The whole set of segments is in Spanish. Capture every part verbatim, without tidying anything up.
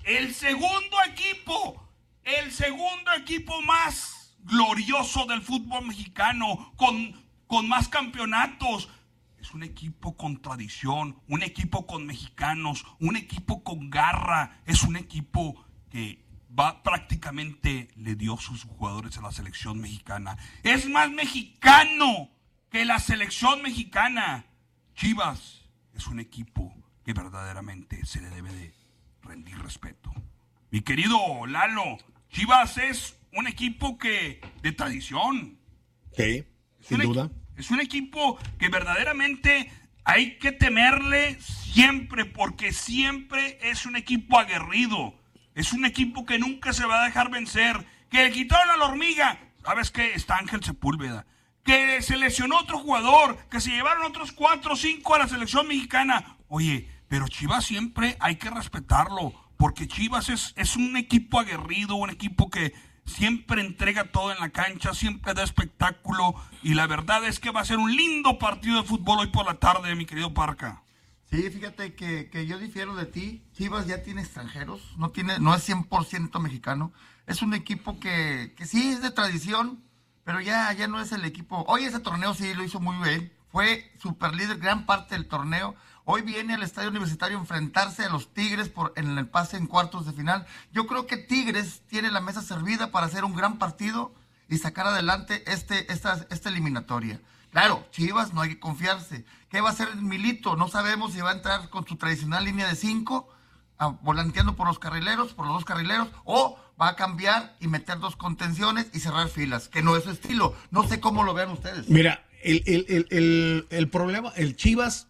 el segundo equipo, el segundo equipo más glorioso del fútbol mexicano, con, con más campeonatos. Es un equipo con tradición, un equipo con mexicanos, un equipo con garra. Es un equipo que va prácticamente le dio sus jugadores a la selección mexicana. Es más mexicano que la selección mexicana. Chivas es un equipo que verdaderamente se le debe de rendir respeto. Mi querido Lalo, Chivas es un equipo que de tradición. Sí, sin duda. Es un equipo que verdaderamente hay que temerle siempre, porque siempre es un equipo aguerrido. Es un equipo que nunca se va a dejar vencer. Que le quitaron a la hormiga. ¿Sabes qué? Está Ángel Sepúlveda. Que se lesionó otro jugador. Que se llevaron otros cuatro o cinco a la selección mexicana. Oye, pero Chivas siempre hay que respetarlo. Porque Chivas es, es un equipo aguerrido, un equipo que siempre entrega todo en la cancha, siempre da espectáculo, y la verdad es que va a ser un lindo partido de fútbol hoy por la tarde, mi querido Parca. Sí, fíjate que, que yo difiero de ti. Chivas ya tiene extranjeros, no tiene, no es cien por ciento mexicano. Es un equipo que, que sí es de tradición, pero ya, ya no es el equipo. Hoy ese torneo sí lo hizo muy bien, fue super líder gran parte del torneo. Hoy viene al Estadio Universitario a enfrentarse a los Tigres por, en el pase en cuartos de final. Yo creo que Tigres tiene la mesa servida para hacer un gran partido y sacar adelante este, esta, esta eliminatoria. Claro, Chivas no hay que confiarse. ¿Qué va a hacer el Milito? No sabemos si va a entrar con su tradicional línea de cinco, volanteando por los carrileros, por los dos carrileros, o va a cambiar y meter dos contenciones y cerrar filas, que no es su estilo. No sé cómo lo vean ustedes. Mira, el, el, el, el, el problema, el Chivas...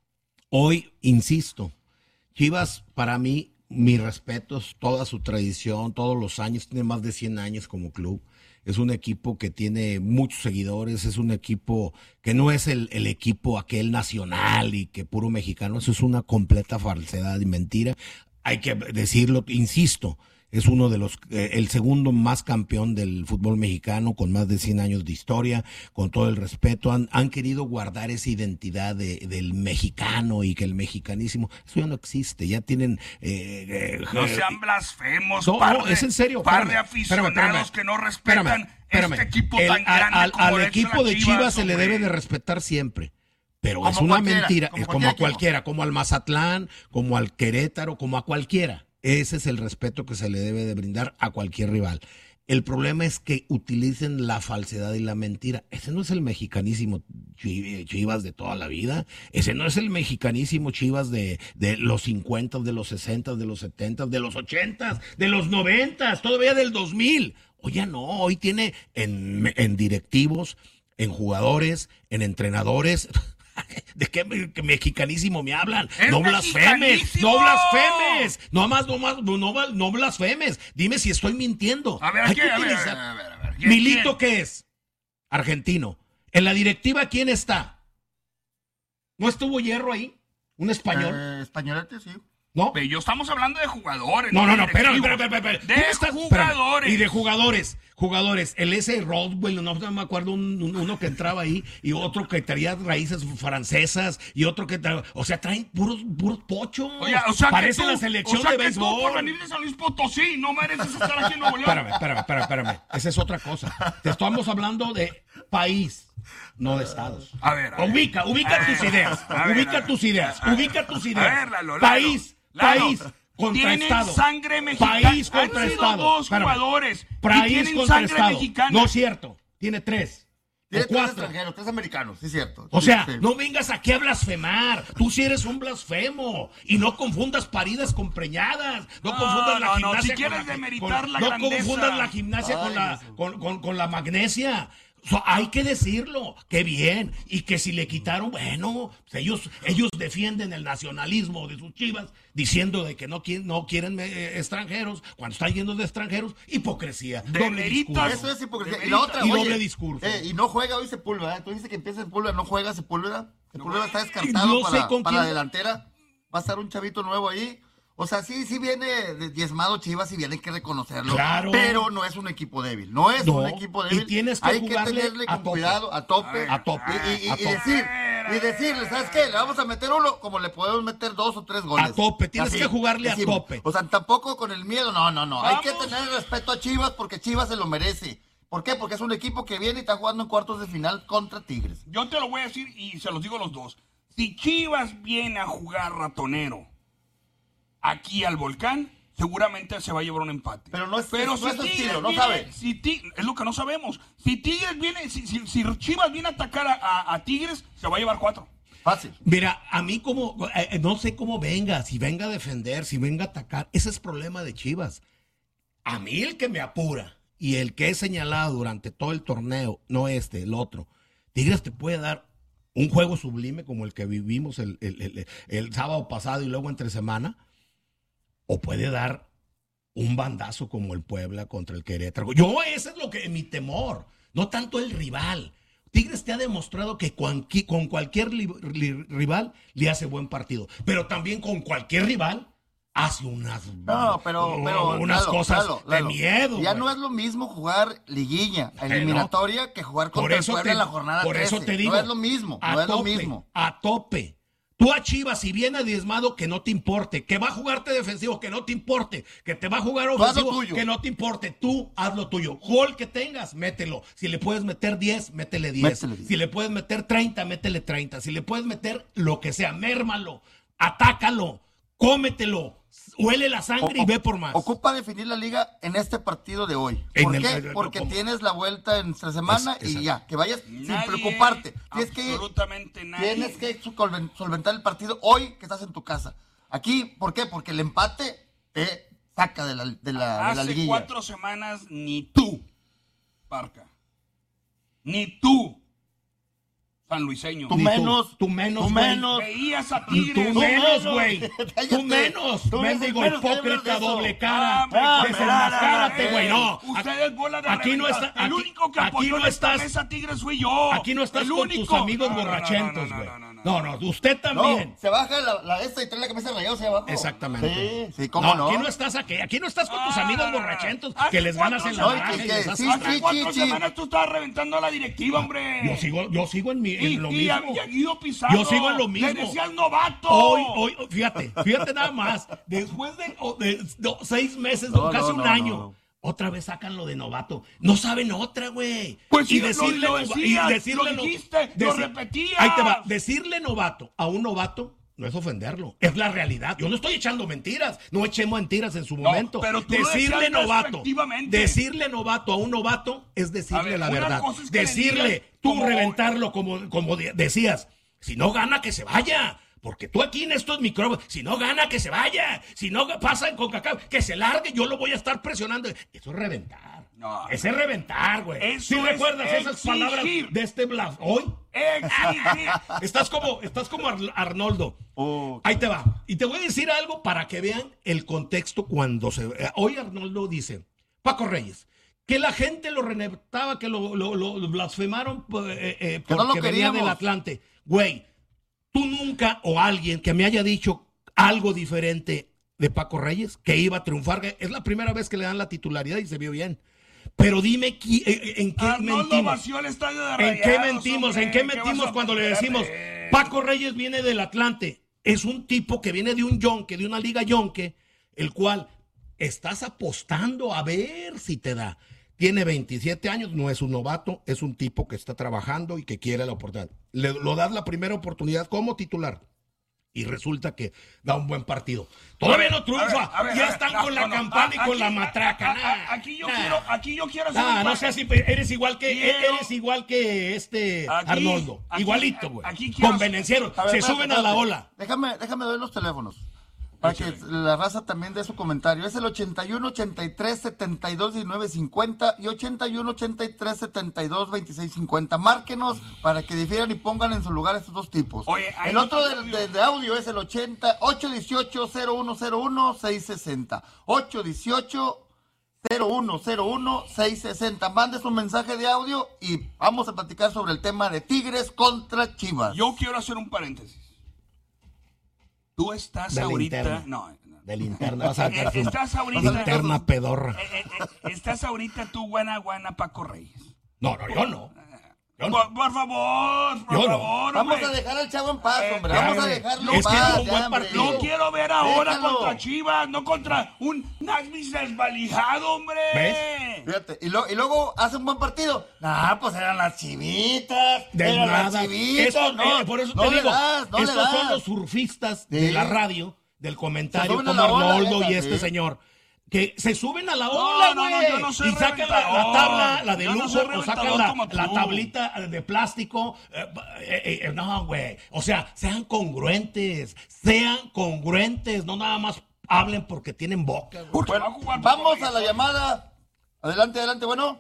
Hoy, insisto, Chivas, para mí, mis respetos, toda su tradición, todos los años, tiene más de cien años como club. Es un equipo que tiene muchos seguidores, es un equipo que no es el, el equipo aquel nacional y que puro mexicano, eso es una completa falsedad y mentira. Hay que decirlo, insisto, es uno de los, eh, el segundo más campeón del fútbol mexicano, con más de cien años de historia, con todo el respeto. Han, han querido guardar esa identidad de, del mexicano y que el mexicanísimo, eso ya no existe, ya tienen... Eh, eh, no sean blasfemos, no, par no, de, es en serio, par espérame, de aficionados espérame, espérame, que no respetan espérame, espérame. este equipo el, tan grande al, como al el equipo de Chivas, Chivas se le hombre. debe de respetar siempre. Pero como es una cualquiera, mentira, como es como cualquiera a cualquiera, como al Mazatlán, como al Querétaro, como a cualquiera. Ese es el respeto que se le debe de brindar a cualquier rival. El problema es que utilicen la falsedad y la mentira. Ese no es el mexicanísimo Chivas de toda la vida. Ese no es el mexicanísimo Chivas de, de los cincuenta, de los sesenta, de los setenta, de los ochenta, de los noventa, todavía del dos mil. Hoy ya no, hoy tiene en, en directivos, en jugadores, en entrenadores... ¿De qué mexicanísimo me hablan? ¡Es no blasfemes, no blasfemes, no más, no más, no, no, no blasfemes. Dime si estoy mintiendo. A ver, Hay ¿quién? que A ver, utilizar... a ver, a ver, ¿quién, Milito, quién? ¿qué es? Argentino. En la directiva, ¿quién está? ¿No estuvo Hierro ahí? ¿Un español? Eh, españolete, sí. ¿No? Pero yo estamos hablando de jugadores. No, no, no, de espérame, directivos. espérame, espérame. De ¿Cómo estás? jugadores. Espérame. Y de jugadores, jugadores. El ese Rodwell, no, no me acuerdo, un, un, uno que entraba ahí, y otro que traía raíces francesas, y otro que traía, o sea, traen puros, puros pochos. Oye, o sea, parece que tú, la selección o sea de que béisbol. Tú, por venir de San Luis Potosí, no mereces estar aquí en Nuevo León. Espérame, espérame, espérame, espérame. Esa es otra cosa. Te estamos hablando de país, no de estados. A ver, a ver. Ubica, ubica A tus ver, ideas. a ver, Ubica a ver. tus ideas. A ver. Ubica tus A ideas. ver, Lalo, Lalo, país, Lalo. país contra Tienen estado. sangre mexicana. País contra Han sido estado. dos Espérame. jugadores. Y País tienen contra sangre estado. mexicana. No es cierto. Tiene tres. Tiene o tres cuatro. extranjeros, tres americanos, sí es cierto. O Sí, sea, sí. no vengas aquí a blasfemar. Tú sí eres un blasfemo. Y no confundas paridas con preñadas. No, No, confundas la no, no, gimnasia si con quieres la, demeritar con- la No grandeza. confundas la gimnasia con, Ay, la, Jesús. con, con- con la magnesia. So, hay que decirlo, qué bien. Y que si le quitaron, bueno, pues ellos, ellos defienden el nacionalismo de sus Chivas, diciendo de que no quieren, no quieren eh, extranjeros, cuando están yendo de extranjeros, hipocresía. De Doble veritas. discurso. Eso es hipocresía. De Y la otra, y oye, doble discurso. eh, y no juega hoy Sepúlveda, ¿eh? Tú dices que empieza Sepúlveda, no juega Sepúlveda. Sepúlveda está descartado no sé para, con para la quién- delantera. Va a estar un chavito nuevo ahí. O sea, sí, sí viene de- diezmado Chivas y bien hay que reconocerlo. Claro. Pero no es un equipo débil. No es No, un equipo y débil. tienes que hay que jugarle tenerle a con tope. cuidado, a tope. A tope, Y, y- y a tope. decir, y decirle, ¿sabes qué? Le vamos a meter uno, como le podemos meter dos o tres goles. A tope, tienes Así, que jugarle decimos. a tope. O sea, tampoco con el miedo, no, no, no. Vamos. Hay que tener respeto a Chivas porque Chivas se lo merece. ¿Por qué? Porque es un equipo que viene y está jugando en cuartos de final contra Tigres. Yo te lo voy a decir y se los digo a los dos. Si Chivas viene a jugar ratonero aquí al Volcán, seguramente se va a llevar un empate. Pero no es- Pero no si es su Tigres estilo, no viene- sabe. si Ti- es lo que no sabemos. Si Tigres viene, si, si- si Chivas viene a atacar a, a- a Tigres, se va a llevar cuatro. Fácil. Mira, a mí como, eh, no sé cómo venga, si venga a defender, si venga a atacar, ese es problema de Chivas. A mí el que me apura y el que he señalado durante todo el torneo, no este, el otro, Tigres te puede dar un juego sublime como el que vivimos el, el- el- el sábado pasado y luego entre semana, o puede dar un bandazo como el Puebla contra el Querétaro. Yo, ese es lo que mi temor, no tanto el rival. Tigres te ha demostrado que con, con cualquier li, li, rival le hace buen partido, pero también con cualquier rival hace unas, No, pero, pero unas Lalo, cosas Lalo, Lalo, de miedo. Ya güey. no es lo mismo jugar liguilla, Bueno, eliminatoria, que jugar Por contra el eso Puebla te, en la jornada por eso trece. te digo, No es lo mismo, a no es lo tope, mismo. A tope. Tú a Chivas, si viene diezmado, que no te importe. Que va a jugarte defensivo, que no te importe. Que te va a jugar Tú haz lo ofensivo, tuyo. que no te importe. Tú haz lo tuyo. Gol que tengas, mételo. Si le puedes meter diez, métele diez. Métele diez. Si le puedes meter treinta, métele treinta. Si le puedes meter lo que sea, mérmalo, atácalo, cómetelo, huele la sangre y ve por más. Ocupa definir la liga en este partido de hoy. En ¿Por el- qué? el- Porque ¿cómo? tienes la vuelta entre semana Es- y ya, que vayas Nadie, sin preocuparte. Tienes que, absolutamente nadie. tienes que solven- solventar el partido hoy que estás en tu casa. Aquí, ¿por qué? Porque el empate te saca de la, de la, de la Hace liguilla. cuatro semanas ni tú, Parca, ni tú, sanluiseño, Tú Ni menos, tú menos, tú güey. menos. veías a Y Tigres. tú menos, menos. güey. Cállate. Tú menos. Tú Mendigo menos que hablas de hipócrita, eso. doble cara. Ah, hombre, Desenmascárate, eh, güey. No. Ustedes bola de Aquí no reventadas. está. El aquí- único que aquí apoyó no en esta estás. mesa Tigres fui yo. Aquí no estás El con único. tus amigos No, no, no, borrachentos, no, güey. no, no, no, No, no, usted también. No, se baja la, la esta y trae la camisa de Rayados hacia abajo. Exactamente. Sí, sí, cómo no. Aquí no estás aquí, aquí no estás con tus Ah, amigos no, no, no. borrachentos Hace que les ganas en la cuatro baraja y semanas, les que haces sí, Hace sí, cuatro sí. semanas tú estabas reventando a la directiva, hombre. Yo sigo, yo sigo en mi en Y, lo y mismo. había Guido Pizarro. Yo sigo en lo mismo. Le decías novato. Hoy, hoy, fíjate, fíjate nada más. Después de, o- de- de seis meses, No, casi no, un no, año, no. otra vez sacan lo de novato. No saben otra, güey. Pues sí, y lo- decirle, lo nova- decías, y decirle lo no- dijiste, lo deci- repetías. Ahí te va. Decirle novato a un novato no es ofenderlo, es la realidad. Yo no estoy echando mentiras, no eché mentiras en su No, momento. pero tú lo decirle decías novato, despectivamente. decirle novato a un novato es A decirle ver, la una verdad. cosa es que le Decirle, digas tú como- reventarlo como, como de- decías. Si no gana, que se vaya. Porque tú aquí en estos micrófonos, si no gana, que se vaya. Si no pasa en CONCACAF, que se largue, yo lo voy a estar presionando. Eso es reventar. No. Ese es reventar, güey. Eso ¿Sí es recuerdas esas exigir. palabras de este blas hoy? Exigir. Estás como, estás como Ar- Arnoldo. Oh. Ahí te va. Y te voy a decir algo para que vean el contexto cuando se... eh, Hoy Arnoldo dice, Paco Reyes, que la gente lo renetaba, que lo, lo, lo- lo blasfemaron eh, eh, Que no porque lo venía queríamos. del Atlante. Güey, tú nunca o alguien que me haya dicho algo diferente de Paco Reyes, que iba a triunfar, es la primera vez que le dan la titularidad y se vio bien. Pero dime qui- eh, en qué Arnoldo mentimos. vació el estadio de ¿En Rayados, qué mentimos? hombre. ¿En qué ¿Qué mentimos vas a- cuando le decimos Espérate. Paco Reyes viene del Atlante? Es un tipo que viene de un yonque, de una liga yonque, el cual estás apostando a ver si te da. Tiene veintisiete años, no es un novato, es un tipo que está trabajando y que quiere la oportunidad. Le, lo das la primera oportunidad como titular. Y resulta que da un buen partido. Todavía no triunfa. A ver, a ver, ya a ver, están no, con la no, no. campana y Aquí- con la matraca. a- a- Nah, Aquí yo nah. quiero, aquí yo quiero hacer Ah, un no pa- seas así, eres igual que Quiero- eres igual que este Aquí- Arnoldo, aquí- igualito, güey. aquí quiero- Convenencieros, A ver, se espérate, suben a la espérate. ola. Déjame, déjame doy los teléfonos. Para que la raza también dé su comentario. Es el ochenta y uno, ochenta y tres, setenta y dos, diecinueve, cincuenta y ochenta y uno, ochenta y tres, setenta y dos, veintiséis, cincuenta. Márquenos para que difieran y pongan en su lugar estos dos tipos. Oye, ahí el no otro te de, audio. de- de audio es el ochenta, ocho dieciocho, cero uno cero uno, seis sesenta. ocho dieciocho, cero uno cero uno, seis sesenta. Mande su mensaje de audio y vamos a platicar sobre el tema de Tigres contra Chivas. Yo quiero hacer un paréntesis. Tú estás De la ahorita. interna. No, no. De linterna, vas a sacar su Estás ahorita. linterna pedorra. Eh, eh, eh, estás ahorita tú, guana, guana, Paco Reyes. No, no, yo no. Por, por favor, por Yo no. favor, Vamos hombre. a dejar al chavo en paz, Eh, hombre. ya, Vamos a hombre. dejarlo Es en que paz. dio un ya, buen hombre. partido. No quiero ver ahora Déjalo. contra Chivas, no contra un Nashville desvalijado, hombre. ¿Ves? Fíjate, y, lo- y luego hace un buen partido. Nah, pues eran las chivitas. De eran nada. las chivitas. Eso, no, eh, por eso no te le digo, das, no le estos son das. los surfistas Sí. de la radio, del comentario, Se suben a como la ola, Arnoldo neta, y este sí. señor. Que se suben a la No, ola, no, no, güey. yo no soy y sacan la, la reventador. tabla, la de Yo no lujo, soy o sacan reventador la, como tú. la tablita de plástico. Eh, eh, eh, no, güey. O sea, sean congruentes. Sean congruentes. No nada más hablen porque tienen boca, güey. Porque va a Bueno, jugar vamos por a la llamada. Adelante, adelante, bueno.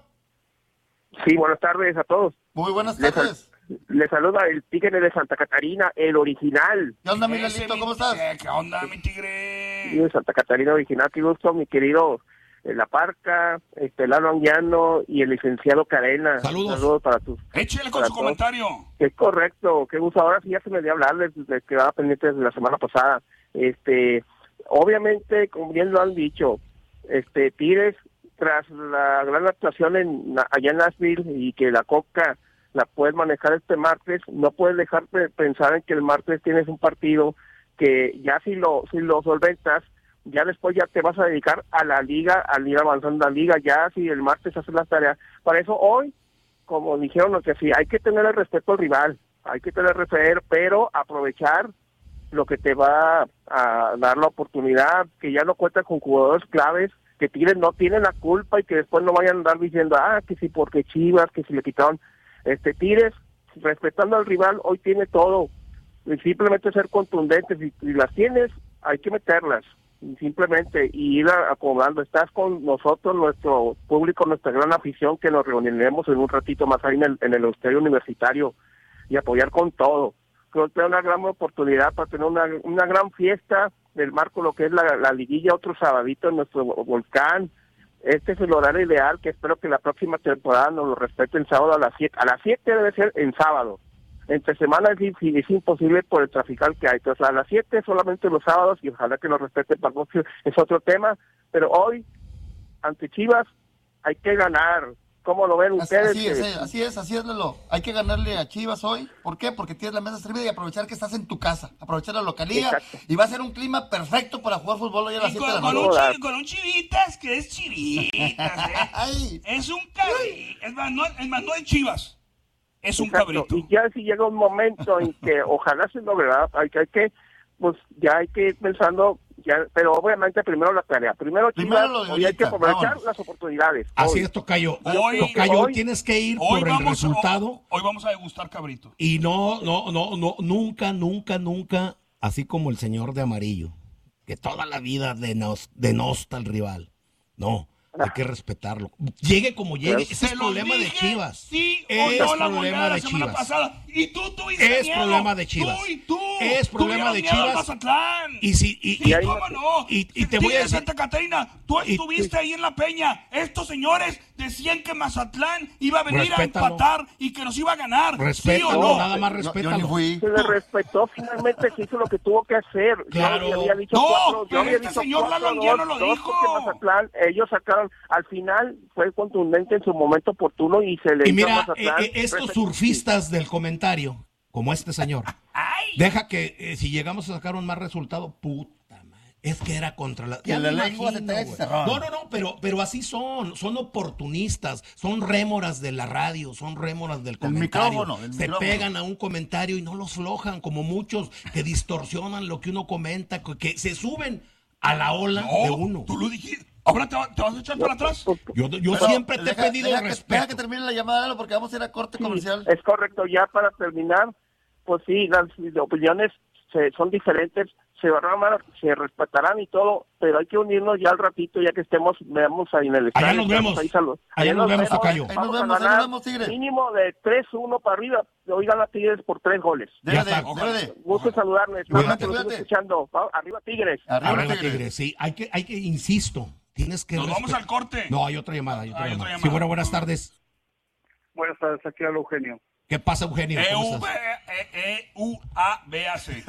Sí, buenas tardes a todos. Muy buenas Les, sal- tardes. les saluda el Tigre de Santa Catarina, el original. ¿Qué onda, mi Ese, Lalito? mi- ¿Cómo estás? eh, ¿Qué onda, mi Sí, tigre? de Santa Catarina original, qué gusto, mi querido eh, La Parca, este, Lalo Anguiano y el licenciado Carena. Saludos. Saludos para tus... Échale con para su todos. comentario. Es correcto, qué gusto. Ahora sí ya se me dio hablarles, les quedaba pendiente desde la semana pasada. Este, obviamente, como bien lo han dicho, este, Tigres, tras la gran actuación en allá en Nashville y que la Coca la puedes manejar este martes, no puedes dejar de pensar en que el martes tienes un partido que ya si lo si lo solventas, ya después ya te vas a dedicar a la liga, al ir avanzando a la liga, ya si el martes haces las tareas. Para eso hoy, como dijeron los que sí, hay que tener el respeto al rival, hay que tener respeto, pero aprovechar lo que te va a dar la oportunidad, que ya no cuentas con jugadores claves, que Tigres no tienen la culpa y que después no vayan a andar diciendo, ah, que sí, porque Chivas, que si le quitaron. Este Tigres, respetando al rival, hoy tiene todo. Y simplemente ser contundentes. Si, si las tienes, hay que meterlas. Y simplemente, y ir a- acomodando. Estás con nosotros, nuestro público, nuestra gran afición, que nos reuniremos en un ratito más ahí en el, en el estadio universitario y apoyar con todo. Creo que es una gran oportunidad para tener una, una gran fiesta del marco, lo que es la, la liguilla, otro sabadito en nuestro volcán. Este es el horario ideal, que espero que la próxima temporada nos lo respeten sábado a las siete. A las siete debe ser en sábado. Entre semana es, es, es imposible por el trafical que hay. Entonces a las siete solamente los sábados y ojalá que nos respeten para el próximo. Es otro tema, pero hoy, ante Chivas, hay que ganar. ¿Cómo lo ven Así, ustedes? así es, Eh, eh, así es, así es, Lalo. Hay que ganarle a Chivas hoy. ¿Por qué? Porque tienes la mesa servida y aprovechar que estás en tu casa. Aprovechar la localía. Exacto. Y va a ser un clima perfecto para jugar fútbol hoy a las Y siete de con, la con noche. un chi- con un chivitas que es chivitas, ¿eh? Ay. Es un cabrito. Es más, no, es más, no es Chivas. Es un Exacto. cabrito. Y ya si llega un momento en que ojalá se logre, ¿verdad? hay que, hay que, pues ya hay que ir pensando, ya, pero obviamente primero la tarea. Primero, Primero Chivas, lo de hoy hay que ahorita, aprovechar vámonos. las oportunidades. Así Hoy. es, Tocayo. Hoy- Tocayo, hoy- tienes que ir Hoy por el vamos, resultado. hoy, hoy vamos a degustar cabrito. Y no, no, no, no, nunca, nunca, nunca, así como el señor de amarillo, que toda la vida denos- denosta al rival. No, hay que respetarlo. Llegue como llegue, ese es Se el los problema de dije, Chivas. Sí Es o no la problema volada la de semana Chivas. pasada. Y tú tuviste Es miedo. problema de Chivas. Tú y tú. Es problema Tuvieron de miedo al Chivas. Mazatlán. Y si, y, Sí, y- ahí- cómo no. y- y te voy a Tigres decir- Santa Catarina, tú y- estuviste ahí en la peña. Estos señores decían que Mazatlán iba a venir Respétalo. a empatar y que nos iba a ganar. respétalo, ¿Sí o no? nada más Yo- yo respétalo. ni fui. Se le respetó, finalmente se hizo lo que tuvo que hacer. Claro. Yo había dicho No, cuatro, pero yo había este dicho señor cuatro, Lalo Anguiano dos, lo dos, dijo. porque Mazatlán, ellos sacaron, al final fue contundente en su momento oportuno y se le Y hizo a mira, Mazatlán. eh, eh, estos Respeto. surfistas del comentario, como este señor, Ay. deja que eh, si llegamos a sacar un más resultado, puta madre, es que era contra la... Que ya la me lengua se te haga güey. chicharrón. No, no, no, pero, pero así son, son oportunistas, son rémoras de la radio, son rémoras del comentario. micrófono, del Se micrófono. pegan a un comentario y no los flojan, como muchos que distorsionan lo que uno comenta, que, que se suben a la ola de No, uno. tú lo dijiste. ¿Ahora te, va- te vas a echar para atrás? Yo, yo Pero siempre te he deja- pedido deja que- respeto. Deja que termine la llamada, Lalo, porque vamos a ir a corte Sí, comercial. es correcto, ya para terminar, pues sí, las opiniones se- son diferentes, se van a amar, se respetarán y todo, pero hay que unirnos ya al ratito, ya que estemos, veamos ahí en el estadio. Allá nos estamos vemos. ahí, salud. Allá nos vemos, Tocayo. Ahí nos Vamos a vemos, ahí ganar nos vemos, Tigres. mínimo de tres uno para arriba, oigan a Tigres por tres goles. Debe Ya de, está. debe de. Gusto en saludarles, Igualmente, nada más que los estoy cuídate. escuchando. Va- Arriba Tigres. Arriba, Arriba, Tigres. Tigres, sí. Hay que, hay que, insisto, tienes que... Nos vamos respe- al corte. No, hay otra llamada, hay otra, Hay otra llamada. llamada. Sí, bueno, buenas tardes. Buenas tardes, aquí habla Eugenio. ¿Qué pasa, Eugenio? E ¿Cómo U estás? E U A B A C.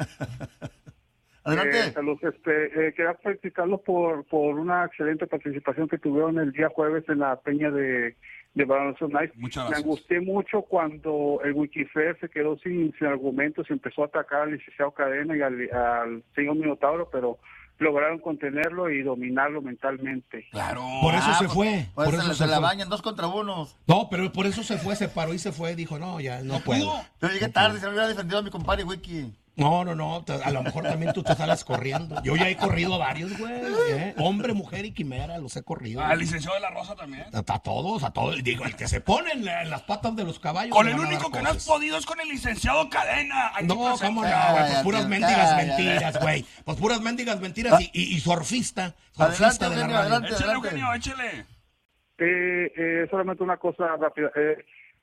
Adelante. Eh, saludos. Este, eh, quería felicitarlos por, por una excelente participación que tuvieron el día jueves en la peña de, de Baloncesto Nice. Muchas Me gracias. angustié mucho cuando el Wikifer se quedó sin, sin argumentos y empezó a atacar al licenciado Cadena y al, al señor Minotauro, pero lograron contenerlo y dominarlo mentalmente. Claro. Por eso Ah, se pues, fue. Pues por se, eso la- se se la fue. bañan dos contra uno. No, pero por eso se fue, se paró y se fue. Dijo, no, ya no, No puedo. pudo. Yo llegué tarde, se me hubiera defendido a mi compadre Wiki. No, no, no. te- A lo mejor también tú te sales corriendo. Yo ya he corrido a varios, güey. ¿eh? Hombre, mujer y quimera, los he corrido. Al licenciado de la Rosa también. A, a todos, a todos. Digo, el que se pone en, la- en las patas de los caballos. Con le el van a único dar que no has cosas. podido es con el licenciado Cadena. Hay que No, presentar- cómo no, güey. Pues Cállate, puras mendigas cállate. mentiras, güey. Pues puras mendigas mentiras y, y, y surfista. Surfista Adelante, de la Eugenio, radio. adelante. Échale, Eugenio, échale. Eh, eh, solamente una cosa rápida. Eh,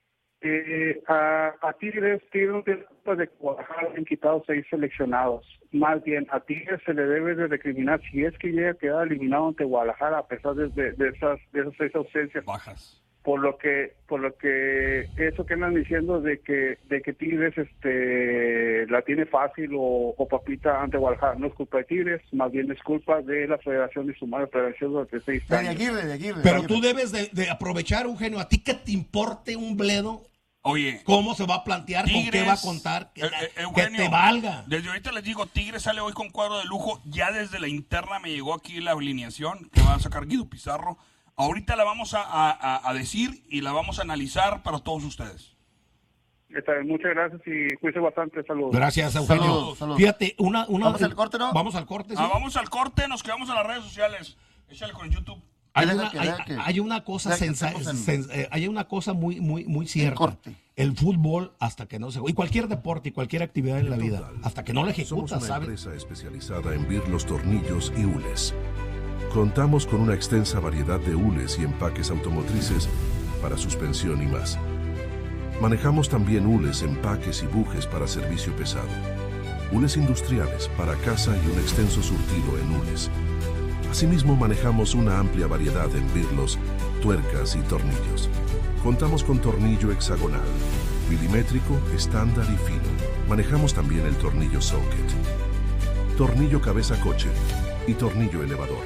eh, a, a Tigres, Tigres no tiene culpa de que Guadalajara le han quitado seis seleccionados. Más bien, a Tigres se le debe de recriminar si es que llega a quedar eliminado ante Guadalajara a pesar de, de, de esas de esas seis ausencias. Bajas. Por lo que por lo que eso que andan diciendo de que de que Tigres este la tiene fácil o, o papita ante Guadalajara, no es culpa de Tigres, más bien es culpa de la Federación de Sumar Prevención durante seis De años. Aguirre, de Aguirre. Pero de tú Aguirre. debes de, de aprovechar, Eugenio, a ti que te importe un bledo, Oye. cómo se va a plantear, con qué va a contar, que, Eh, eh, que Eugenio, te valga. Desde ahorita les digo, Tigres sale hoy con cuadro de lujo. Ya desde la interna me llegó aquí la alineación que va a sacar Guido Pizarro. Ahorita la vamos a, a- a decir y la vamos a analizar para todos ustedes. Está bien, muchas gracias y cuídense bastante, saludos. Gracias, Eugenio. Saludos, saludos. Fíjate, una, una. ¿Vamos al corte, no? Vamos al corte, sí. Ah, vamos al corte, nos quedamos en las redes sociales. Échale con el YouTube. Hay Deja una, que- hay, deja que- hay una cosa deja que sensa- estemos en- sen- eh, hay una cosa muy muy muy cierta. corte. El fútbol hasta que no se y cualquier deporte y cualquier actividad en la vida hasta que no lo Somos ejecutas, una ¿sabes? empresa especializada en birlos, tornillos y hules. Contamos con una extensa variedad de hules y empaques automotrices para suspensión y más. Manejamos también hules, empaques y bujes para servicio pesado. Hules industriales para casa y un extenso surtido en hules. Asimismo, manejamos una amplia variedad en birlos, tuercas y tornillos. Contamos con tornillo hexagonal, milimétrico, estándar y fino. Manejamos también el tornillo socket, tornillo cabeza coche y tornillo elevador.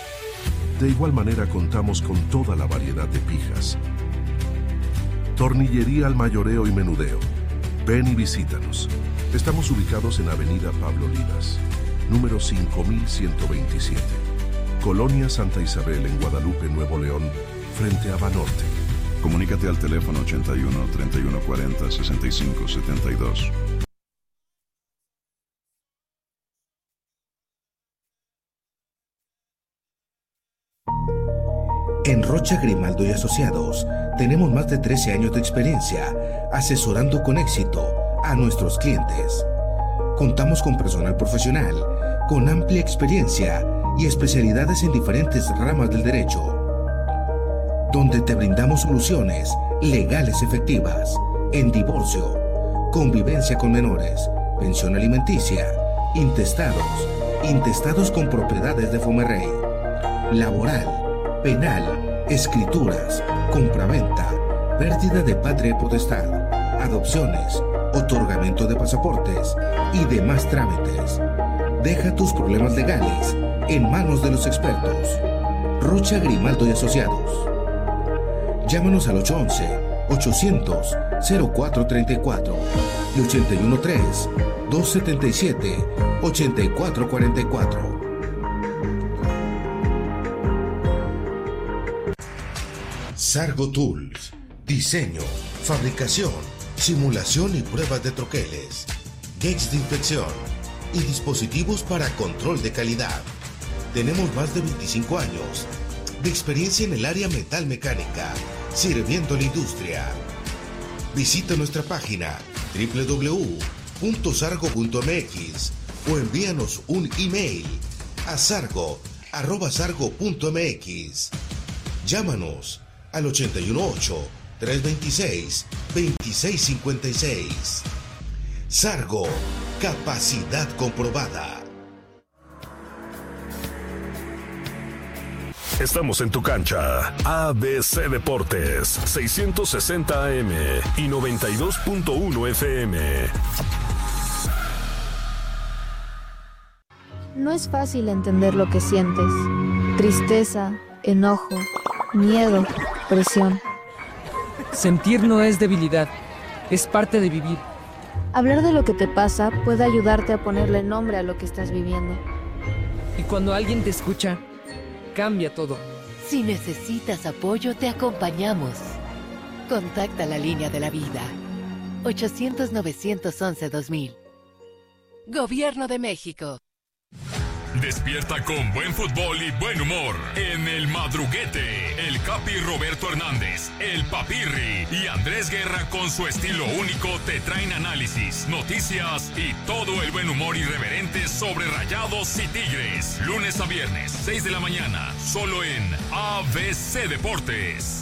De igual manera contamos con toda la variedad de pijas. Tornillería al mayoreo y menudeo. Ven y visítanos. Estamos ubicados en Avenida Pablo Olivas, número cinco mil ciento veintisiete. Colonia Santa Isabel en Guadalupe, Nuevo León, frente a Banorte. Comunícate al teléfono ochenta y uno, treinta y uno cuarenta, sesenta y cinco setenta y dos. En Rocha Grimaldo y Asociados tenemos más de trece años de experiencia asesorando con éxito a nuestros clientes. Contamos con personal profesional, con amplia experiencia y especialidades en diferentes ramas del derecho, donde te brindamos soluciones legales efectivas en divorcio, convivencia con menores, pensión alimenticia, intestados, intestados con propiedades de Fomerrey, laboral, penal, escrituras, compraventa, pérdida de patria y potestad, adopciones, otorgamiento de pasaportes y demás trámites. Deja tus problemas legales en manos de los expertos. Rocha Grimaldo y Asociados. Llámanos al ocho once, ochocientos, cero cuatro treinta y cuatro y ochenta y uno tres, doscientos setenta y siete, ochenta y cuatro cuarenta y cuatro. Sargo Tools. Diseño, fabricación, simulación y pruebas de troqueles, gates de inspección y dispositivos para control de calidad. Tenemos más de veinticinco años de experiencia en el área metal mecánica, sirviendo a la industria. Visita nuestra página doble u doble u doble u punto sargo punto m x o envíanos un email a sargo arroba sargo punto m x. Llámanos al ochenta y uno ocho, trescientos veintiséis, veintiséis cincuenta y seis. Sargo, capacidad comprobada. Estamos en tu cancha. A B C Deportes, seiscientos sesenta A M y noventa y dos punto uno F M. No es fácil entender lo que sientes. Tristeza, enojo, miedo, presión. Sentir no es debilidad, es parte de vivir. Hablar de lo que te pasa puede ayudarte a ponerle nombre a lo que estás viviendo. Y cuando alguien te escucha, cambia todo. Si necesitas apoyo, te acompañamos. Contacta la línea de la vida. ochocientos, novecientos once, dos mil. Gobierno de México. Despierta con buen fútbol y buen humor en El Madruguete. El Capi Roberto Hernández, el Papirri y Andrés Guerra con su estilo único te traen análisis, noticias y todo el buen humor irreverente sobre Rayados y Tigres. Lunes a viernes, seis de la mañana, solo en A B C Deportes.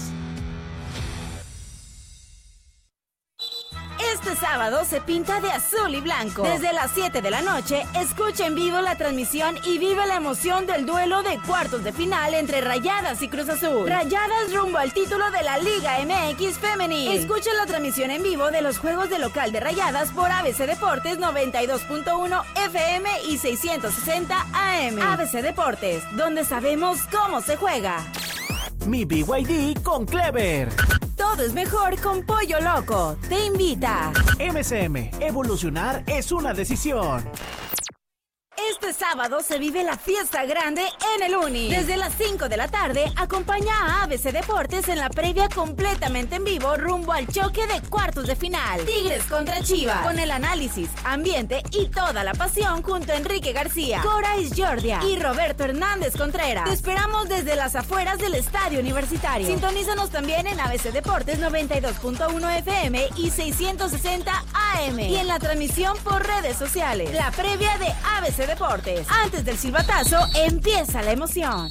Este sábado se pinta de azul y blanco. Desde las siete de la noche, escucha en vivo la transmisión y vive la emoción del duelo de cuartos de final entre Rayadas y Cruz Azul. Rayadas rumbo al título de la Liga M X Femenil. Escucha la transmisión en vivo de los juegos de local de Rayadas por A B C Deportes noventa y dos punto uno F M y seiscientos sesenta A M. A B C Deportes, donde sabemos cómo se juega. Mi B Y D con Clever. Todo es mejor con Pollo Loco. Te invita. M C M. Evolucionar es una decisión. Este sábado se vive la fiesta grande en el Uni. Desde las cinco de la tarde, acompaña a A B C Deportes en la previa completamente en vivo rumbo al choque de cuartos de final. Tigres contra Chivas. Con el análisis, ambiente y toda la pasión junto a Enrique García, Cora Isjordia y Roberto Hernández Contreras. Te esperamos desde las afueras del Estadio Universitario. Sintonízanos también en A B C Deportes noventa y dos punto uno F M y seiscientos sesenta A M. Y en la transmisión por redes sociales. La previa de A B C Deportes. Antes del silbatazo, empieza la emoción.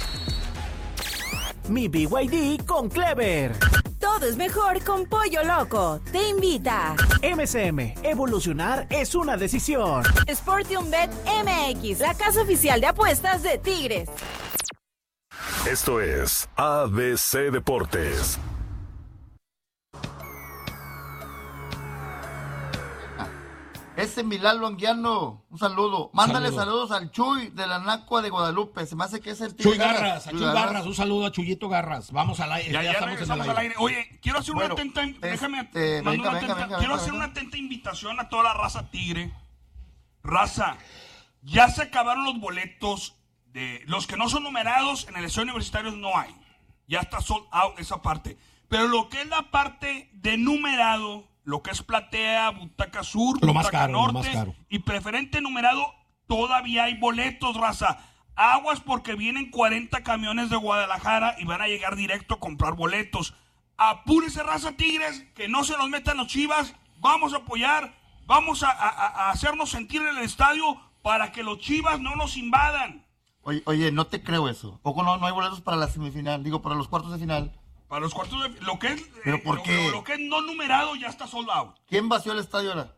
Mi B Y D con Clever. Todo es mejor con Pollo Loco. Te invita. M C M. Evolucionar es una decisión. Sportium Bet M X, la casa oficial de apuestas de Tigres. Esto es A B C Deportes. Ese Milán Longuiano, un saludo. Mándale Saludo. saludos al Chuy de la Nacua de Guadalupe. Se me hace que es el Chuy Garras, a Chuy Garras, un saludo a Chuyito Garras. Vamos al aire. Ya, ya, ya estamos regresamos en el al aire. aire. Oye, quiero hacer Bueno, una atenta, déjame, este, mando venga, una venga, atenta- venga, quiero venga, hacer venga. una atenta invitación a toda la raza tigre. Raza, ya se acabaron los boletos de los que no son numerados en el estadio universitario, no hay. Ya está sold out esa parte. Pero lo que es la parte de numerado, lo que es platea, butaca sur, Lo más butaca caro, lo norte más caro. y preferente numerado, todavía hay boletos, raza. Aguas porque vienen cuarenta camiones de Guadalajara y van a llegar directo a comprar boletos. Apúrese, raza Tigres, que no se nos metan los Chivas. Vamos a apoyar, vamos a, a- a hacernos sentir en el estadio para que los Chivas no nos invadan. Oye, oye, no te creo eso. ¿Poco no, no hay boletos para la semifinal? Digo, para los cuartos de final. Para los cuartos de lo que es ¿Pero eh, por lo, qué? lo- lo que es no numerado ya está sold out. ¿Quién vació el estadio ahora?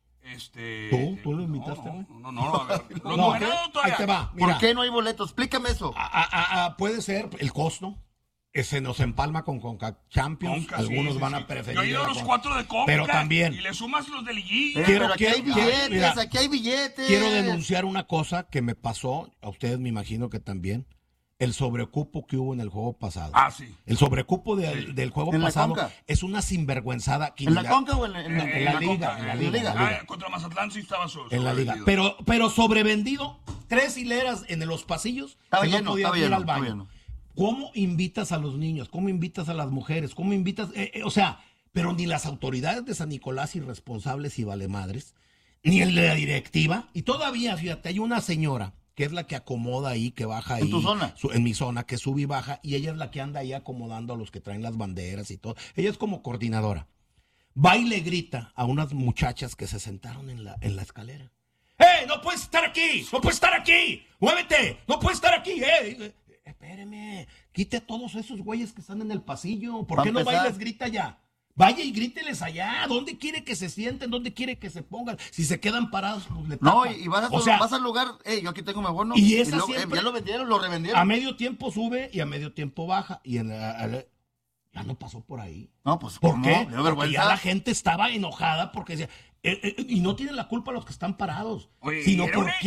Este ¿Tú? ¿Tú lo invitaste, güey? No, no, no, a ver, los No, numerados todavía. ahí te va. Mira, ¿Por qué no hay boletos? Explícame eso. a- a- a- puede ser el costo. eh, Se nos empalma con Conca Champions. Conca, sí, Algunos sí, van sí. a preferir. Yo he ido a la los Conca. cuatro de Conca. Pero también Y le sumas los de liguilla. Eh, quiero- pero aquí hay quiero- billetes, mira, aquí hay billetes. quiero denunciar una cosa que me pasó. A ustedes me imagino que también. El sobrecupo que hubo en el juego pasado. Ah, sí. El sobrecupo de- Sí. del juego ¿En la pasado Conca? es una sinvergüenzada. ¿En la Conca o en la, en la- Eh, en la la liga, Conca, en la eh, liga, en la Ah, liga. contra Mazatlán sí estaba so- En la liga. sobrevendido. Pero, pero sobrevendido, tres hileras en los pasillos Estaba que no lleno, podían estaba ir lleno, al baño. estaba lleno. ¿Cómo invitas a los niños? ¿Cómo invitas a las mujeres? ¿Cómo invitas? eh, eh, o sea, pero ni las autoridades de San Nicolás irresponsables y valemadres, ni el de la directiva. Y todavía, fíjate, hay una señora que es la que acomoda ahí, que baja ahí. ¿En tu zona? su- en mi zona, que sube y baja, y ella es la que anda ahí acomodando a los que traen las banderas y todo. Ella es como coordinadora. Va y le grita a unas muchachas que se sentaron en la, en la escalera. ¡Eh, no puedes estar aquí! ¡No puedes estar aquí! ¡Muévete! ¡No puedes estar aquí! ¡Eh! eh, Espéreme, quite a todos esos güeyes que están en el pasillo. ¿Por Va qué a no va y empezar. les grita ya? Vaya y gríteles allá. ¿Dónde quiere que se sienten? ¿Dónde quiere que se pongan? Si se quedan parados, pues le No, tapan. y, y vas, a, O sea, vas al lugar, eh, yo aquí tengo mi bono. y esa luego, eh, siempre- ya lo vendieron, lo revendieron. a medio tiempo sube y a medio tiempo baja. Y en la- a la- ya no pasó por ahí. No, pues, ¿Por ¿cómo? qué? Le dio Porque vergüenza. ya la gente estaba enojada porque decía, eh, eh, y no tienen la culpa los que están parados, Oye, sino era ¿por una-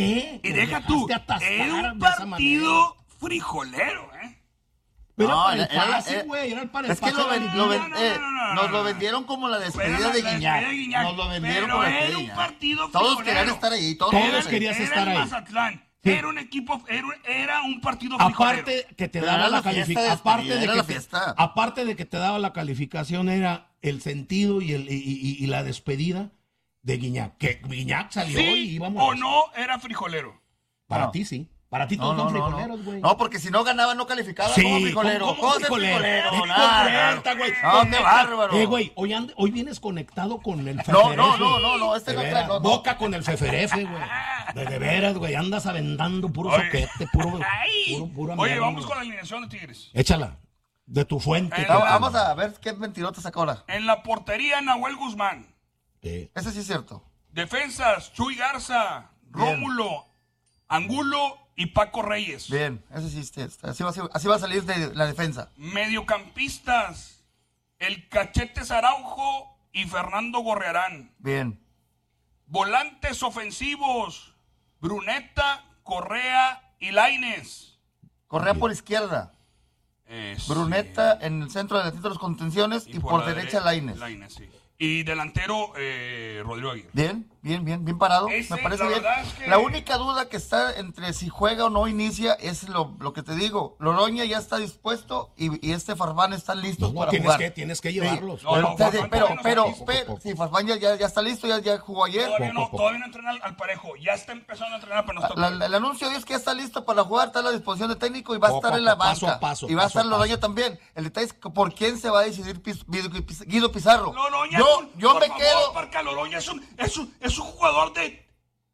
qué? Y Los deja dejaste tú, atascar era un de esa partido manera. frijolero, ¿eh? Pero No, era era- para el era- pase, era- güey, era para el Es que pase lo, de la ven- lo ven- liguilla. eh, nos lo vendieron como la despedida Pero la- de la Guiñac. despedida de Guiñac. Nos lo vendieron Pero como la era despedida de un Guiñac. partido Todos frijolero. querían estar ahí. Todos, Todos querían- querías Era estar el ahí. Mazatlán. Sí. Era un equipo, era, era un partido frijolero. Aparte que te Pero daba era la la fiesta de calificación, aparte despedida, de era que la te- fiesta. aparte de que te daba la calificación era el sentido y el y, y- y la despedida de Guiñac. Que Guiñac salió y Sí íbamos. o no era frijolero. Para No. ti sí. Para ti No, todos no, son no, frijoleros, güey. no. No, porque si no ganaba no calificaba Sí, como frijolero. ¿cómo- ¿Cómo cómo ser frijolero? frijolero? Di Nada, correcta, güey. No, qué Conecta. bárbaro. Eh, güey, hoy, and- hoy vienes conectado con el No, feferefe. no, no, no, no, este De no veras, trae, no, no. Boca con el feferefe, güey. De, de veras, güey, andas aventando puro Oye. soquete, puro, Ay. puro, pura Oye, mierda, vamos güey. con la alineación de Tigres. Échala, de tu fuente. Eh, que- Va- Vamos a ver qué mentirota saca ahora. En la portería, Nahuel Guzmán. Sí. Ese sí es cierto. Defensas, Chuy Garza, Rómulo, Angulo y Paco Reyes. Bien, ese sí es- así va, así va a salir de la defensa. Mediocampistas, el Cachetes Araujo y Fernando Gorrearán. Bien. Volantes ofensivos, Bruneta, Correa y Lainez. Correa por izquierda. Eh, Bruneta sí. en el centro del de las contenciones y, por, la derecha dere- Lainez. Lainez, sí. Y delantero, eh, Rodrigo Aguirre. Bien, bien, bien, bien parado. Ese, Me parece la bien. verdad es que- La única duda que está entre si juega o no inicia es lo, lo que te digo. Loroña ya está dispuesto y, y este Farfán está listo No, no, para tienes jugar. que- tienes que llevarlos. Sí, No, pero, no, Farfán pero, todavía no pero, está listo. pero, si Farfán ya, ya, ya está listo, ya, ya jugó ayer. Todavía no, poco, poco. todavía no entrena al, al parejo. Ya está empezando a entrenar, pero no está. La- la- el anuncio es que ya está listo para jugar, está a la disposición de técnico y va a Poco estar a en la poco, paso banca. a paso, y va a paso a estar Loroña paso. también. El detalle es que por quién se va a decidir Pis- Guido, Guido Pizarro. Loroña yo es un- yo por me favor, quedo. Parca, Loroña es un, es, un, es un jugador de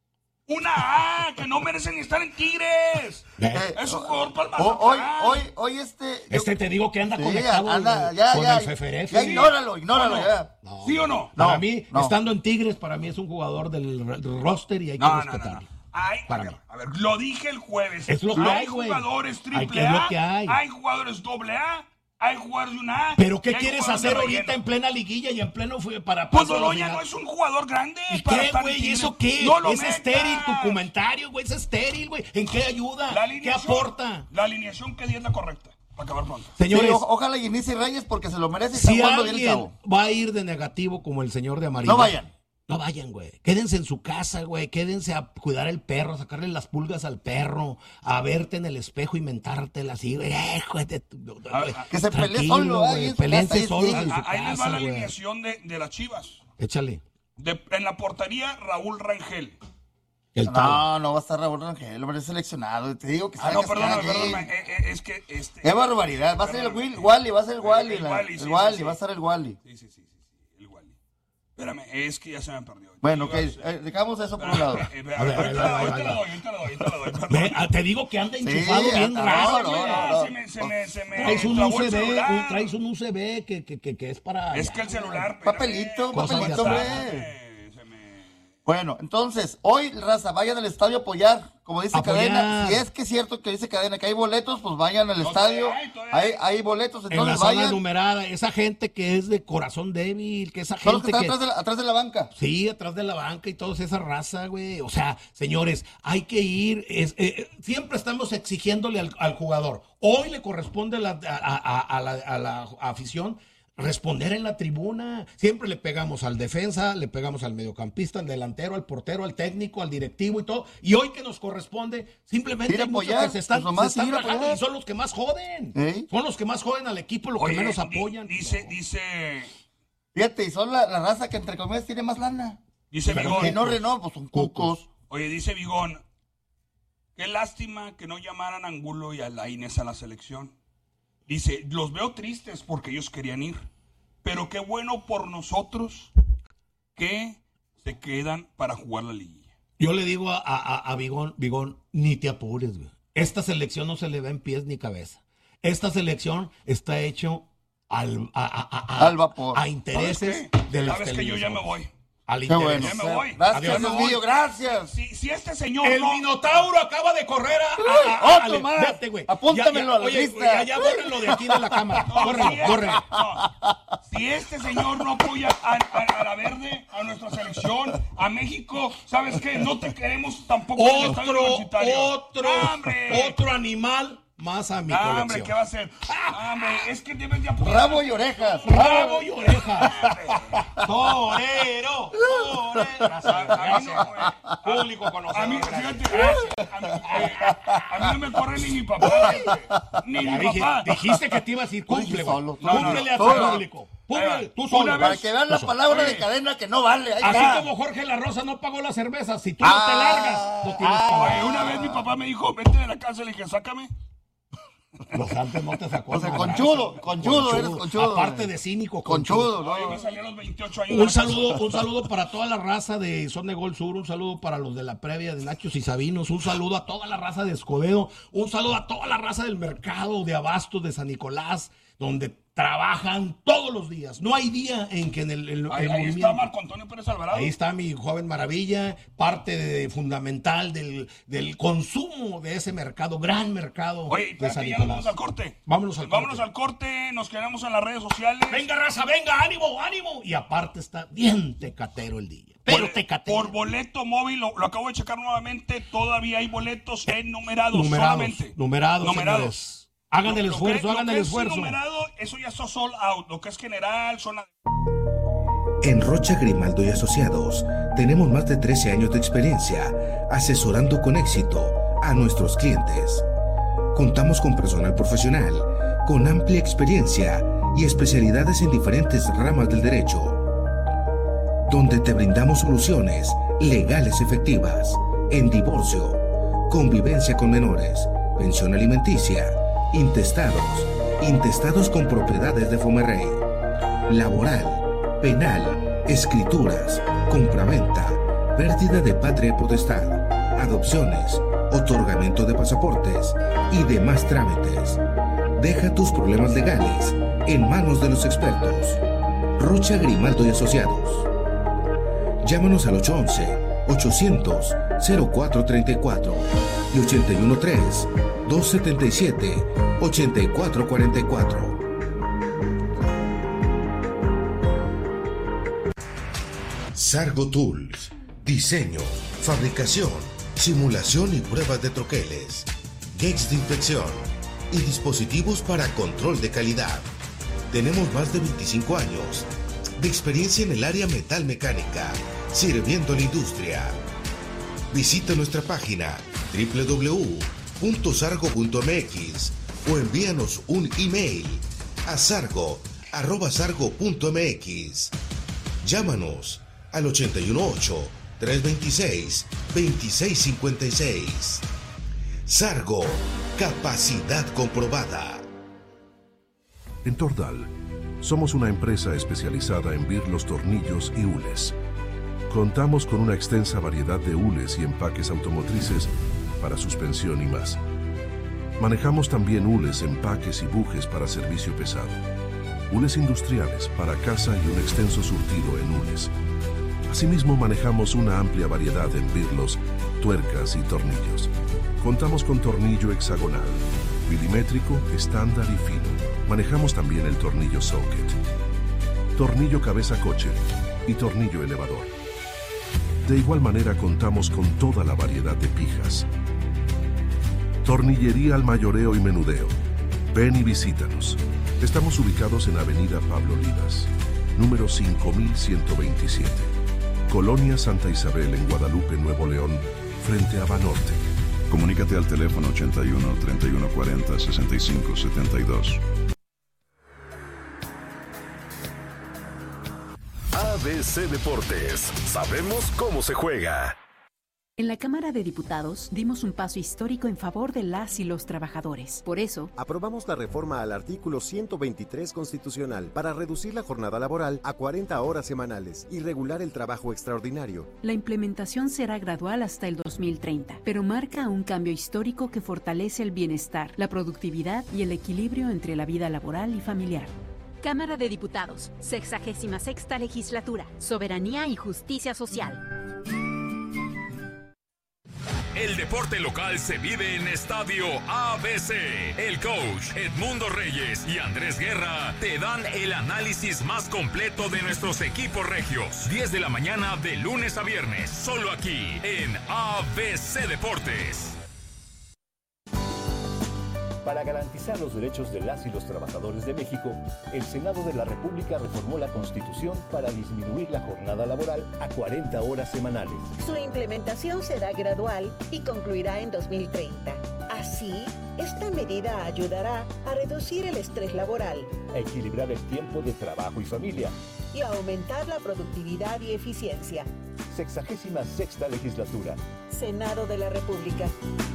una A que no merece ni estar en Tigres. Eh, Es un jugador para el ho- hoy, Mazatlán. hoy, hoy este. Este te digo que anda Sí, conectado anda, güey, ya, con ya, el feferefe. ya Sí. ignóralo, ignóralo, ¿O no? ya. No. ¿Sí o no? Para No, mí, no. estando en Tigres, para mí es un jugador del, del roster y hay que No, no, no, respetarlo. no. Hay, Para a, ver, mí. a ver, lo dije el jueves. Es lo que hay, güey. jugadores Hay triple que- es lo A, que hay. jugadores doble A, hay jugadores de una A. ¿Pero y qué hay quieres jugadores de hacer ahorita relleno. en plena liguilla y en pleno fue para Pues paso a la Loroña final? no es un jugador grande. ¿Y para qué, estar en güey? ¿Y Tigres. eso qué? No lo es metas. estéril tu comentario, güey. Es estéril, güey. ¿En qué ayuda? La ¿Qué alineación- aporta? La alineación que di es la correcta. Para acabar pronto. Señores, Sí, o- ojalá y inicie Reyes porque se lo merece y está si jugando bien el alguien chavo. va a ir de negativo como el señor de amarillo. No vayan. No vayan, güey. Quédense en su casa, güey. Quédense a cuidar el perro, a sacarle las pulgas al perro, a verte en el espejo y mentártela así, güey. Eh, güey, de tu- güey. Que se pelee Tranquilo, solo, güey. ahí en su Peléense casa, ahí solos sí. en su Ah, Ahí les va casa, la güey. alineación de, de las Chivas. Échale. De- en la portería, Raúl Rangel. El tal. No, no va a estar Raúl Rangel, hombre, es seleccionado. Te digo que Ah, está no, cascado perdóname, aquí. perdóname. Eh, eh, es que este. Qué barbaridad. Va a ser el Perdóname. Will, Wally, va a ser el Wally. El la- Wally, El sí, Wally, sí, sí. va a ser el Wally. Sí, sí, sí, sí, sí, el Wally. Espérame, es que ya se me perdió. Bueno, ok, Chivas, eh, dejamos eso por un lado. Eh, eh, A ver, ahorita ahí va, la- ahí va, ahorita ahí la va. doy, ahorita la doy, ahorita la doy, perdón. Ve, ah, te digo que anda Sí, enchufado bien anda- raro, no, güey. no, no. Se me, se me, se me Traes un trabó U el S B, celular. un- traes un U S B que, que, que, que es para... Es que el celular. Papelito, espérame, papelito, se hombre. me- se me- Bueno, entonces, hoy, raza, vayan al estadio a apoyar. Como dice Apoyar. Cadena, si es que es cierto que dice Cadena que hay boletos, pues vayan al No, estadio. todavía hay, todavía Hay, hay. hay boletos, En la entonces zona vayan. numerada, esa gente que es de corazón débil, que esa Son los que gente están que... atrás de, la, atrás de la banca. Sí, atrás de la banca y toda esa raza, güey. O sea, señores, hay que ir. Es, eh, siempre estamos exigiéndole al, al jugador. Hoy le corresponde a la, a, a- a la, a la afición responder en la tribuna. Siempre le pegamos al defensa, le pegamos al mediocampista, al delantero, al portero, al técnico, al directivo y todo. Y hoy que nos corresponde, simplemente Ir a hay muchos apoyar, que se están, pues nomás se están ir a rajando apoyar. y son los que más joden. ¿Eh? Son los que más joden al equipo, los Oye, que menos di- apoyan. Dice, dice, Fíjate, y son la, la raza que entre comillas tiene más lana. dice Pero Vigón. Que no renó, pues son cucos. Oye, dice Vigón. Qué lástima que no llamaran a Angulo y a Lainez a la selección. Dice, los veo tristes porque ellos querían ir. Pero qué bueno por nosotros que se quedan para jugar la liguilla. Yo le digo a, a, a Vigón, Vigón, ni te apures, güey. Esta selección no se le va en pies ni cabeza. Esta selección está hecho al, a, a, a, a- Al vapor. a intereses ¿Sabes qué? de las Sabes que yo ya me televisoras. voy. Al Qué interés. bueno. Ya me voy. Gracias, Adiós. Dios mío, gracias. Si, si este señor El no... Minotauro acaba de correr a... a- a- Otro a- más. Vete, güey. Apúntamelo Ya, ya, a la oye, lista. Ya, ya, bórrenlo de aquí de la cámara. No, Bórrenlo, si, este, bórrenlo. no. Si este señor no apoya a, a- a la verde, a nuestra selección, a México, ¿sabes qué? No te queremos tampoco en el estadio Otro, universitario. otro, ¡No, hombre! otro animal más a mi Ah, colección. hombre, ¿qué va a hacer? Ah, hombre, es que debes de apoyar. Rabo y orejas. Rabo y orejas. Torero. Torero. Gracias, gracias. Público conocido. A mí, fíjate, a mí, eh, a mí no me corre ni mi papá. Ni Ya mi dije, papá. dijiste que te ibas a ir, cumple, güey. solo, Cúmplele a tu solo. público. Cúmplele, tú solo. Una Para vez- que vean la Tú palabra solo. de cadena que no vale. Ahí Así está. como Jorge La Rosa no pagó la cerveza, si tú no te Ah, largas, no tienes que Oye, pagar. una vez mi papá me dijo, vete de la casa, le dije, sácame. Los antes no te sacó. O sea, una conchudo, grasa. conchudo, eres conchudo. Aparte de cínico, Conchudo, Oye, no. me salí a los veintiocho años. Un saludo, un saludo para toda la raza de Son de Gol Sur, un saludo para los de la previa de Nachos y Sabinos, un saludo a toda la raza de Escobedo, un saludo a toda la raza del mercado de Abastos de San Nicolás, donde trabajan todos los días. No hay día en que en el, el- el Ahí, ahí movimiento... está Marco Antonio Pérez Alvarado. Ahí está mi joven maravilla, parte de- fundamental del, del consumo de ese mercado, gran mercado Oye, de San espérate, ya nos Nicolás. vamos al corte. Vámonos al Vámonos corte. al corte, nos quedamos en las redes sociales. Venga, raza, venga, ánimo, ánimo. Y aparte está bien tecatero el día. Pero Por- tecatero. Por boleto móvil, lo, lo acabo de checar nuevamente, todavía hay boletos enumerados, numerados, solamente. numerados, Numerados. señores. Hagan el Lo- lo esfuerzo, que- hagan lo el que es esfuerzo. numerado, eso ya está sold out. Lo que es general, zona... En Rocha Grimaldo y Asociados tenemos más de trece años de experiencia asesorando con éxito a nuestros clientes. Contamos con personal profesional, con amplia experiencia y especialidades en diferentes ramas del derecho, donde te brindamos soluciones legales efectivas en divorcio, convivencia con menores, pensión alimenticia, intestados, intestados con propiedades de Fomerrey, laboral, penal, escrituras, compraventa, pérdida de patria y potestad, adopciones, otorgamiento de pasaportes y demás trámites. Deja tus problemas legales en manos de los expertos. Rocha Grimaldo y Asociados. Llámanos al ocho once, ochocientos, cero cuatro treinta y cuatro y ochenta y uno tres, doscientos setenta y siete, ochenta y cuatro cuarenta y cuatro. Sargo Tools. Diseño, fabricación, simulación y pruebas de troqueles, gates de inspección y dispositivos para control de calidad. Tenemos más de veinticinco años de experiencia en el área metal mecánica, sirviendo a la industria. Visita nuestra página doble u doble u doble u punto sargo punto m x o envíanos un email a sargo arroba sargo punto m x. Llámanos al ochenta y uno ocho, trescientos veintiséis, veintiséis cincuenta y seis. Sargo, capacidad comprobada. En Tordal, somos una empresa especializada en birlos, tornillos y hules. Contamos con una extensa variedad de hules y empaques automotrices para suspensión y más. Manejamos también hules, empaques y bujes para servicio pesado. Hules industriales para casa y un extenso surtido en hules. Asimismo, manejamos una amplia variedad en birlos, tuercas y tornillos. Contamos con tornillo hexagonal, milimétrico, estándar y fino. Manejamos también el tornillo socket, tornillo cabeza coche y tornillo elevador. De igual manera contamos con toda la variedad de pijas. Tornillería al mayoreo y menudeo. Ven y visítanos. Estamos ubicados en Avenida Pablo Olivas, número cinco mil ciento veintisiete. Colonia Santa Isabel en Guadalupe, Nuevo León, frente a Banorte. Comunícate al teléfono ochenta y uno, treinta y uno cuarenta, sesenta y cinco setenta y dos. A B C Deportes. Sabemos cómo se juega. En la Cámara de Diputados dimos un paso histórico en favor de las y los trabajadores. Por eso, aprobamos la reforma al artículo ciento veintitrés constitucional para reducir la jornada laboral a cuarenta horas semanales y regular el trabajo extraordinario. La implementación será gradual hasta el dos mil treinta, pero marca un cambio histórico que fortalece el bienestar, la productividad y el equilibrio entre la vida laboral y familiar. Cámara de Diputados, sexagésima sexta legislatura, soberanía y justicia social. El deporte local se vive en Estadio A B C. El coach Edmundo Reyes y Andrés Guerra te dan el análisis más completo de nuestros equipos regios. diez de la mañana de lunes a viernes, solo aquí en A B C Deportes. Para garantizar los derechos de las y los trabajadores de México, el Senado de la República reformó la Constitución para disminuir la jornada laboral a cuarenta horas semanales. Su implementación será gradual y concluirá en dos mil treinta. Así, esta medida ayudará a reducir el estrés laboral, a equilibrar el tiempo de trabajo y familia y a aumentar la productividad y eficiencia. Sexagésima sexta legislatura. Senado de la República.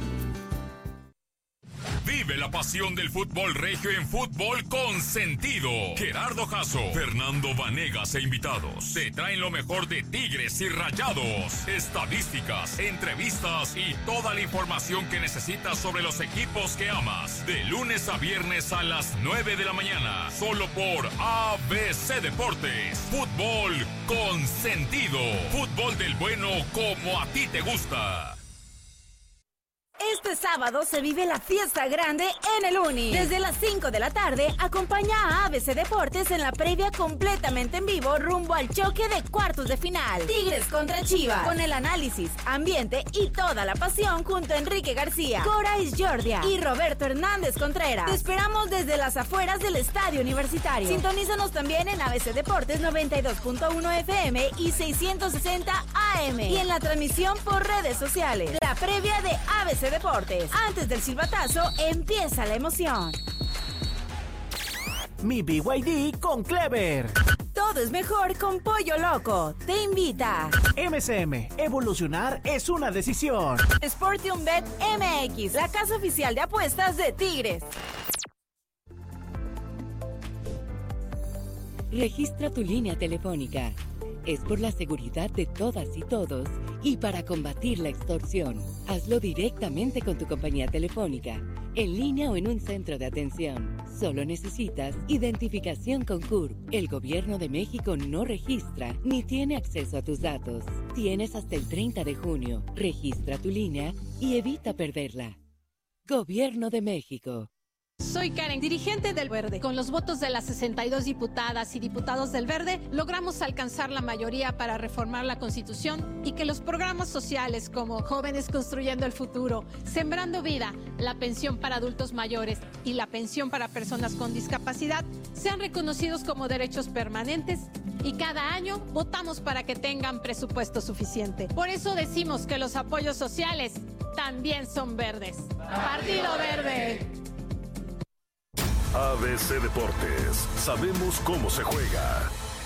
Vive la pasión del fútbol regio en Fútbol con Sentido. Gerardo Jasso, Fernando Vanegas e invitados te traen lo mejor de Tigres y Rayados, estadísticas, entrevistas y toda la información que necesitas sobre los equipos que amas. De lunes a viernes a las nueve de la mañana, solo por A B C Deportes. Fútbol con Sentido. Fútbol del bueno como a ti te gusta. Este sábado se vive la fiesta grande en el Uni. Desde las cinco de la tarde, acompaña a A B C Deportes en la previa completamente en vivo rumbo al choque de cuartos de final. Tigres contra Chivas, con el análisis, ambiente y toda la pasión junto a Enrique García, Cora Isjordia y Roberto Hernández Contreras. Te esperamos desde las afueras del Estadio Universitario. Sintonízanos también en A B C Deportes noventa y dos punto uno F M y seiscientos sesenta A M y en la transmisión por redes sociales. La previa de A B C Deportes. Antes del silbatazo, empieza la emoción. Mi B Y D con Clever. Todo es mejor con Pollo Loco. Te invita. M S M. Evolucionar es una decisión. Sportium Bet M X, la casa oficial de apuestas de Tigres. Registra tu línea telefónica. Es por la seguridad de todas y todos y para combatir la extorsión. Hazlo directamente con tu compañía telefónica, en línea o en un centro de atención. Solo necesitas identificación con C U R P. El Gobierno de México no registra ni tiene acceso a tus datos. Tienes hasta el treinta de junio. Registra tu línea y evita perderla. Gobierno de México. Soy Karen, dirigente del Verde. Con los votos de las sesenta y dos diputadas y diputados del Verde, logramos alcanzar la mayoría para reformar la Constitución y que los programas sociales como Jóvenes Construyendo el Futuro, Sembrando Vida, la pensión para adultos mayores y la pensión para personas con discapacidad sean reconocidos como derechos permanentes y cada año votamos para que tengan presupuesto suficiente. Por eso decimos que los apoyos sociales también son verdes. Partido Verde. A B C Deportes, sabemos cómo se juega.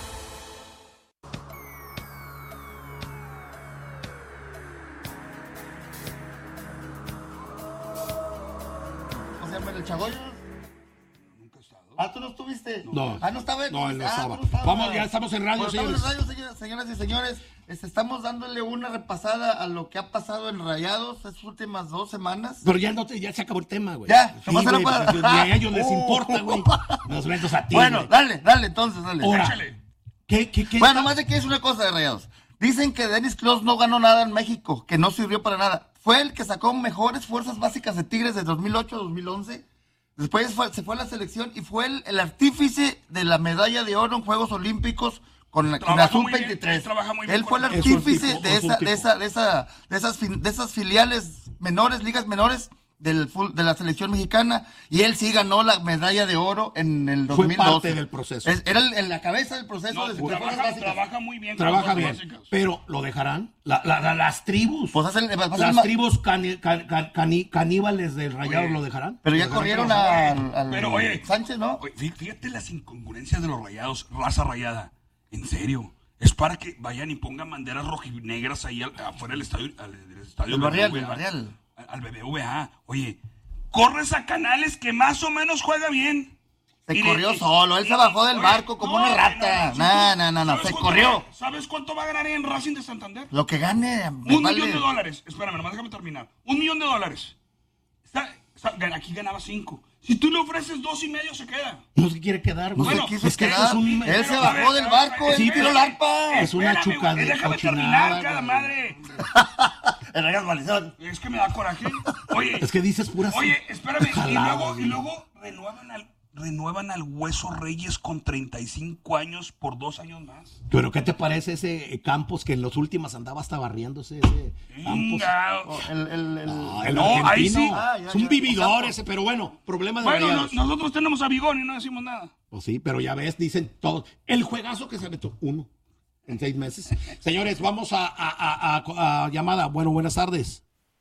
¿Cómo se llama el Chagoy? Nunca he estado. Ah, ¿tú no estuviste? No. Ah, no estaba. No, él no ah, estaba. no estaba. Vamos, ya estamos en radio, Bueno, señores. Estamos en radio, señoras, señoras y señores. Este, estamos dándole una repasada a lo que ha pasado en Rayados estas últimas dos semanas. Pero ya no te, ya se acabó el tema, güey. Ya, sí, nomás era güey, para- pues, ni a ellos les Oh. importa, güey. Nos metos a ti. Bueno, güey. dale, dale, entonces, dale. Ahora, Échale. ¿Qué, qué, qué Bueno, más de que es una cosa de Rayados. Dicen que Dennis Clos no ganó nada en México, que no sirvió para nada. Fue el que sacó mejores fuerzas básicas de Tigres de dos mil ocho a dos mil once. Después fue- se fue a la selección y fue el, el artífice de la medalla de oro en Juegos Olímpicos con la, con la Trabaja sub muy bien, veintitrés. él trabaja muy bien Él fue el con- Es un artífice tipo, de es un esa, tipo. de esa, de esa, de esas, fin- de esas filiales menores, ligas menores del fu- de la selección mexicana, y él sí ganó la medalla de oro en el dos Fue mil doce. parte del proceso. Es- era el- en la cabeza del proceso No, de, de fuerzas trabaja, básicas. trabaja muy bien. con Trabaja las bien, básicas. pero ¿lo dejarán? La- la- la- las tribus, Pues hacen- hacen las ma- tribus cani- can- can- cani- caníbales del Rayado Oye, lo dejarán. Pero ya ¿Lo dejarán corrieron trabajar? al, al Pero, oye, Sánchez, ¿no? Oye, fí- Fíjate las incongruencias de los Rayados, raza rayada. En serio. Es para que vayan y pongan banderas rojinegras ahí al- afuera del estadio. Al, del estadio El Barrial, B B V A, el Barrial. Al, al B B V A. Oye, corres a Canales que más o menos juega bien. Se Y le- corrió y- solo, él y- se bajó del oye, barco como no, una rata. no, No, no, no, no, ¿sabes se cuánto corrió. va- ¿Sabes cuánto va a ganar en Racing de Santander? Lo que gane, me Un vale. millón de dólares. Espérame, nomás déjame terminar. Un millón de dólares. Está- está- gana- aquí ganaba cinco. Si tú le ofreces dos y medio, se queda. No se quiere quedar, No güey. se quiso es que quedar. es un- Él se Pero, bajó a ver, del a ver, barco, él sí, tiró el arpa. Es una Espérame, chuca güey, de déjame cochinada, terminar, cada güey. madre. El Rayas Malezón. Es que me da coraje. Oye, Es que dices puras oye, espérame. Y jaladas, luego, y güey. luego renuevan al renuevan al Hueso Reyes con treinta y cinco años por dos años más. Pero ¿qué te parece ese Campos que en los últimos andaba hasta barriéndose ese Campos? Oh, el, el, el, no, el no, ahí sí. Ah, ya, es un ya, vividor ya. ese, pero bueno, problema de Bueno, rayados. no, nosotros tenemos a Bigón y no decimos nada. Pues sí, pero ya ves, dicen todos. El juegazo que se metió, uno, en seis meses. Señores, vamos a, a, a, a, a llamada. Bueno, buenas tardes.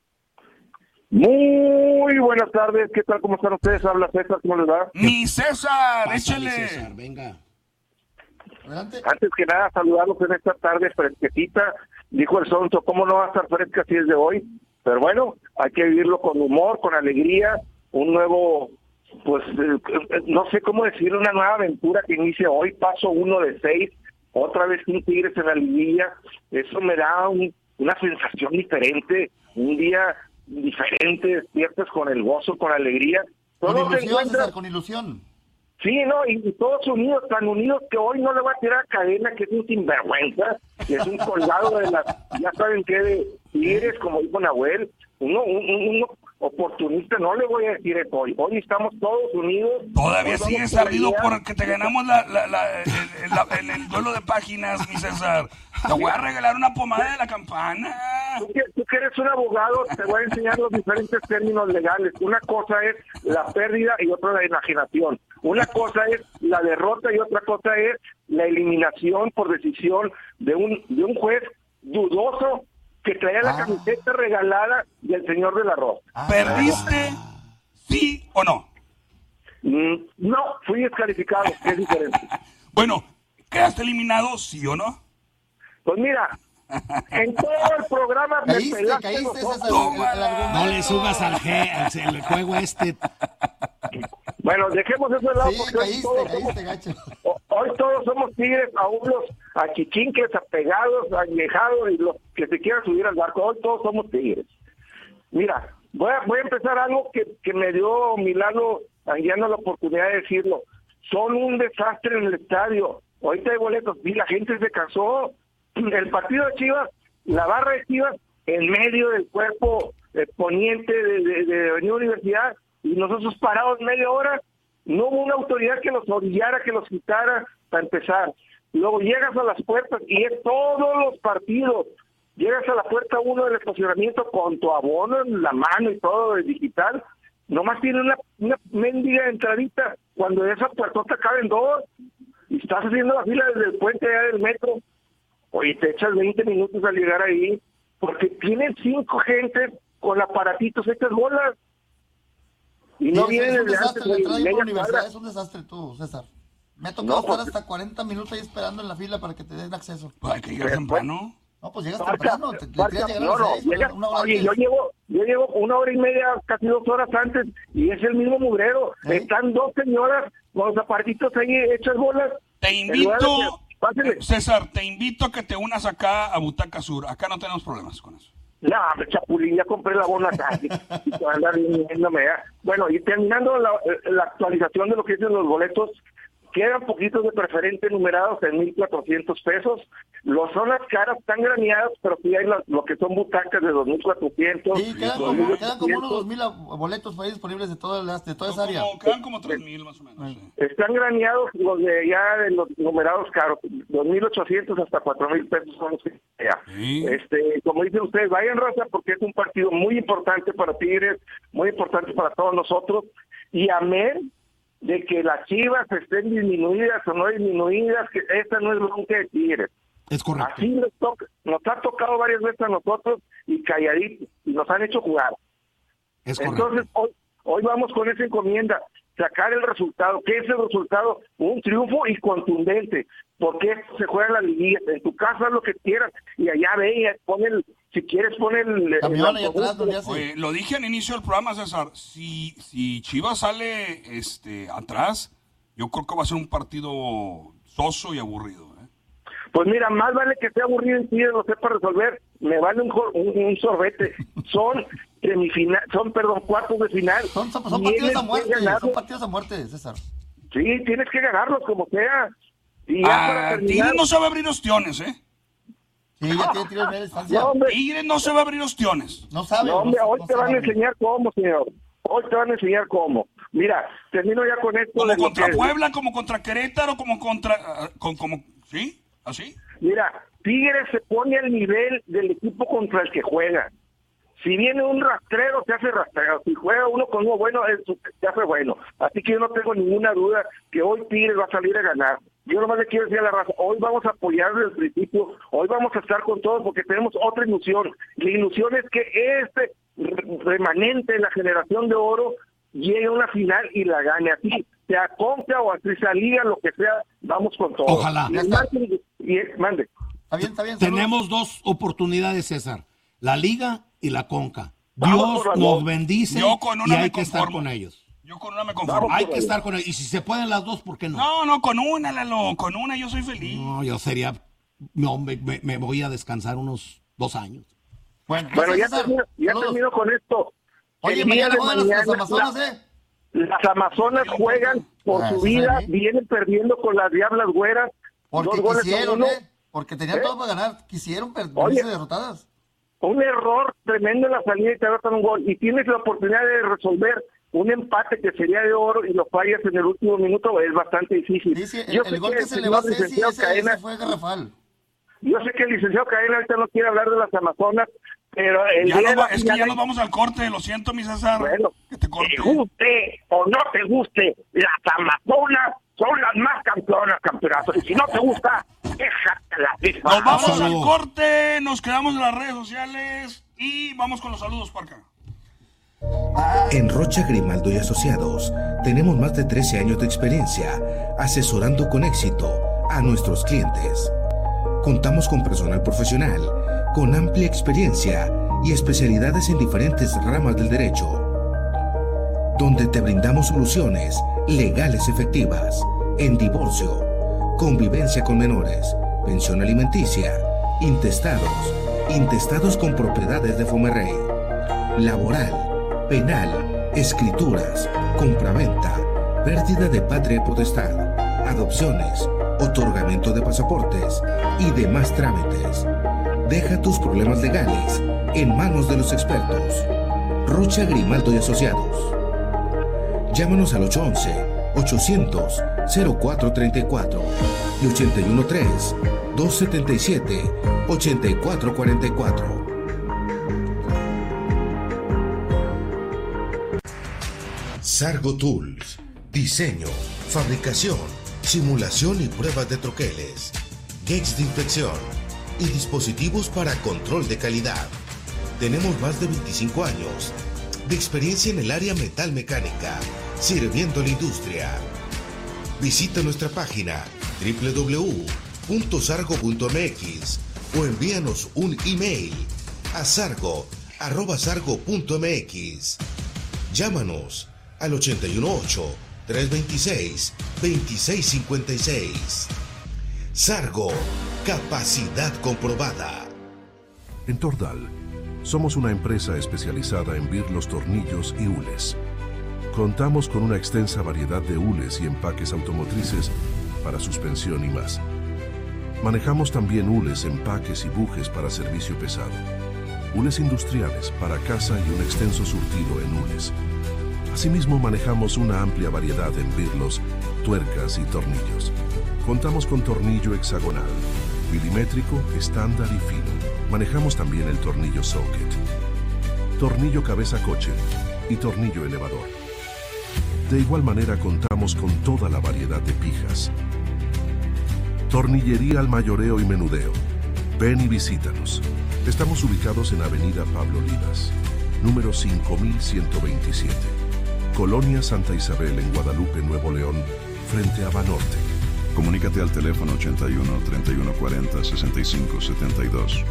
Muy buenas tardes, ¿qué tal? ¿Cómo están ustedes? Habla César, ¿cómo les va? Mi César, Pásale, échale. César, venga. Adelante. Antes que nada, saludarlos en esta tarde fresquecita. Dijo el Sonso, ¿cómo no va a estar fresca si es de hoy? Pero bueno, hay que vivirlo con humor, con alegría, un nuevo, pues, eh, no sé cómo decir, una nueva aventura que inicia hoy, paso uno de seis, otra vez sin Tigres en la liguilla. Eso me da un, una sensación diferente, un día diferente, despiertas con el gozo, con la alegría. Con Todos ilusión, encuentran... César, con ilusión. Sí, no, y, y todos unidos, tan unidos que hoy no le va a tirar a Cadena, que es un sinvergüenza, que es un colgado de las, ya saben qué, de Tigres, como dijo Nahuel, uno, un, uno oportunista, no le voy a decir eso hoy. Hoy estamos todos unidos. Todavía Todos sigues vamos por la ardido idea. porque te ganamos la, la, la, el, el, la- en el duelo de páginas, mi César. Te voy a regalar una pomada de la campana. Tú que, tú que eres un abogado, te voy a enseñar los diferentes términos legales. Una cosa es la pérdida y otra la enajenación. Una cosa es la derrota y otra cosa es la eliminación por decisión de un de un juez dudoso que traía la Ah. camiseta regalada del señor de la Rosa. Ah, ¿Perdiste? ¿Sí o no? Mm, no, fui descalificado, que es diferente. Bueno, ¿quedaste eliminado, sí o no? Pues mira, en todo el programa me Caíste, pelaste caíste, los ojos. César. el- el argumento. No le subas al G, al el juego este. Bueno, dejemos eso de lado Sí, porque hoy caíste, todos, caíste, somos, gacho. ho- hoy todos somos tigres, aún los achichinques, apegados, añejados y los que se quieran subir al barco. Hoy todos somos tigres. Mira, voy a, voy a empezar algo que, que me dio Milano Anguiano la oportunidad de decirlo. Son un desastre en el estadio. Ahorita hay boletos y la gente se cansó. El partido de Chivas, la barra de Chivas, en medio del cuerpo eh, poniente de, de, de Avenida Universidad, y nosotros parados media hora, no hubo una autoridad que los orillara, que los quitara para empezar. Luego llegas a las puertas y es todos los partidos. Llegas a la puerta uno del estacionamiento con tu abono en la mano y todo de digital. Nomás tiene una, una mendiga entradita. Cuando esa puertota caben dos y estás haciendo la fila desde el puente allá del metro. Oye, te echas veinte minutos al llegar ahí porque tienen cinco gentes con aparatitos hechas bolas. Y no Sí, vienen es un desde desastre, antes la de entrada ahí por media universidad cuadra. es un desastre tú, César. Me ha tocado No, estar pues- hasta cuarenta minutos ahí esperando en la fila para que te den acceso. Pues hay que llegar temprano. No, pues llegas Barca, temprano, te, te Barca, querías llegar no, a no, las seis, llega- una hora oye, antes. yo llevo, yo llevo una hora y media, casi dos horas antes, y es el mismo mugrero. ¿Eh? Están dos señoras con los aparatitos ahí hechas bolas. Te En lugar de invito, que- pásele. César, te invito a que te unas acá a Butaca Sur. Acá no tenemos problemas con eso. No, hombre, Chapulín, ya compré la bola acá. y te van a andar viniéndome, ¿eh? Bueno, y terminando la, la actualización de lo que dicen los boletos, quedan poquitos de preferente numerados en mil cuatrocientos pesos. Los son las caras tan graneadas, pero sí hay lo, lo que son butacas de dos mil cuatrocientos. Sí, quedan como, quedan como unos dos mil boletos ahí disponibles de toda, la, de toda esa área. Como, quedan como tres mil más o menos. sí. Están graneados los de ya de los numerados caros, dos mil ochocientos hasta cuatro mil pesos son los que ya. Sí. Este, como dicen ustedes, vayan raza porque es un partido muy importante para Tigres, muy importante para todos nosotros, y amén de que las Chivas estén disminuidas o no disminuidas, que esta no es bronca de Tigres. Es correcto. Así nos, toca, nos ha tocado varias veces a nosotros y calladitos, y nos han hecho jugar. Es correcto. Entonces, hoy, hoy vamos con esa encomienda, sacar el resultado. ¿Qué es el resultado? Un triunfo y contundente, porque esto se juega en la liguilla. En tu casa lo que quieras, y allá ve, y pon el, si quieres pon el... el Camión ahí autobús. atrás, donde hace. Oye, lo dije al inicio del programa, César. Si, si Chivas sale este, atrás, yo creo que va a ser un partido soso y aburrido. ¿eh? Pues mira, más vale que sea aburrido y Tigres lo sepa resolver. Me vale un, jo- un, un sorbete. Son semifinal, son, perdón, cuartos de final. Son, son, son Tienes partidos a que muerte, ganarlos. son partidos a muerte, César. Sí, tienes que ganarlos como sea. Y ya para Ah, terminar... Tigres no se va a abrir ostiones, ¿eh? Sí, ya tiene tiros de media distancia. No, hombre, Tigres no se va a abrir ostiones. No sabe. no, hombre, no- hoy no te van a sabe. enseñar cómo, señor. Hoy te van a enseñar cómo. Mira, termino ya con esto. Como contra Puebla, como contra Querétaro, como contra... Uh, con, como, ¿sí? ¿Así? Mira, Tigres se pone al nivel del equipo contra el que juega. Si viene un rastrero, se hace rastrero. Si juega uno con uno bueno, se hace bueno. Así que yo no tengo ninguna duda que hoy Tigres va a salir a ganar. Yo nomás le quiero decir a la raza, hoy vamos a apoyar desde el principio, hoy vamos a estar con todos porque tenemos otra ilusión. La ilusión es que este remanente de la generación de oro llegue a una final y la gane. Así, sea Conca o a Liga, lo que sea, vamos con todo. Ojalá. Y el marketing, y el, mande. Está bien, está bien. Tenemos dos oportunidades, César. La Liga y la Conca. Dios nos bendice y hay que estar con ellos. Yo con una me conformo. Hay que estar con ellos. Y si se pueden las dos, ¿por qué no? No, no, con una, Lalo. Con una yo soy feliz. No, yo sería... No, me, me, me voy a descansar unos dos años. Bueno, bueno ya, termino, ya termino con esto. Oye, El mañana juegan las Amazonas, ¿eh? Las Amazonas juegan por ah, su vida, sí. Vienen perdiendo con las Diablas Güeras. Porque quisieron, ¿eh? Porque tenían ¿Eh? todo para ganar. Quisieron perderse derrotadas. Un error tremendo en la salida y te anotan un gol. Y tienes la oportunidad de resolver un empate que sería de oro y lo fallas en el último minuto, es bastante difícil. Sí, sí, el, el gol que, que se le va a hacer, sí, ese, Cadena, ese fue garrafal. Yo sé que el licenciado Cadena ahorita no quiere hablar de las Amazonas, pero... El ya no, es que ya nos vamos al corte, lo siento, mi César. Bueno, que te, te guste o no te guste, las Amazonas son las más campeonas, campeonato. Y si no te gusta, déjate la misma. Nos vamos al corte, nos quedamos en las redes sociales y vamos con los saludos por acá. En Rocha Grimaldo y Asociados tenemos más de trece años de experiencia asesorando con éxito a nuestros clientes. Contamos con personal profesional, con amplia experiencia y especialidades en diferentes ramas del derecho, donde te brindamos soluciones legales efectivas en divorcio, convivencia con menores, pensión alimenticia, intestados, intestados con propiedades de Fomerrey, laboral, penal, escrituras, compraventa, pérdida de patria y potestad, adopciones, otorgamiento de pasaportes y demás trámites. Deja tus problemas legales en manos de los expertos. Rocha Grimaldo y Asociados. Llámanos al ocho once, ochocientos, cero cuatro treinta y cuatro y ochenta y uno tres, doscientos setenta y siete, ochenta y cuatro cuarenta y cuatro. Sargo Tools, diseño, fabricación, simulación y pruebas de troqueles, gates de inspección y dispositivos para control de calidad. Tenemos más de veinticinco años de experiencia en el área metal mecánica, sirviendo a la industria. Visita nuestra página doble u doble u doble u punto sargo punto m x o envíanos un email a sargo arroba sargo punto m x. Llámanos al ochenta y uno ocho, trescientos veintiséis, veintiséis cincuenta y seis. Sargo, capacidad comprobada. En Tordal, somos una empresa especializada en birlos, tornillos y hules. Contamos con una extensa variedad de hules y empaques automotrices para suspensión y más. Manejamos también hules, empaques y bujes para servicio pesado, hules industriales para casa y un extenso surtido en hules. Asimismo, manejamos una amplia variedad en birlos, tuercas y tornillos. Contamos con tornillo hexagonal, milimétrico, estándar y fino. Manejamos también el tornillo socket, tornillo cabeza coche y tornillo elevador. De igual manera contamos con toda la variedad de pijas. Tornillería al mayoreo y menudeo. Ven y visítanos. Estamos ubicados en Avenida Pablo Olivas, número cinco mil ciento veintisiete. Colonia Santa Isabel en Guadalupe, Nuevo León, frente a Banorte. Comunícate al teléfono ochenta y uno, treinta y uno cuarenta, sesenta y cinco setenta y dos.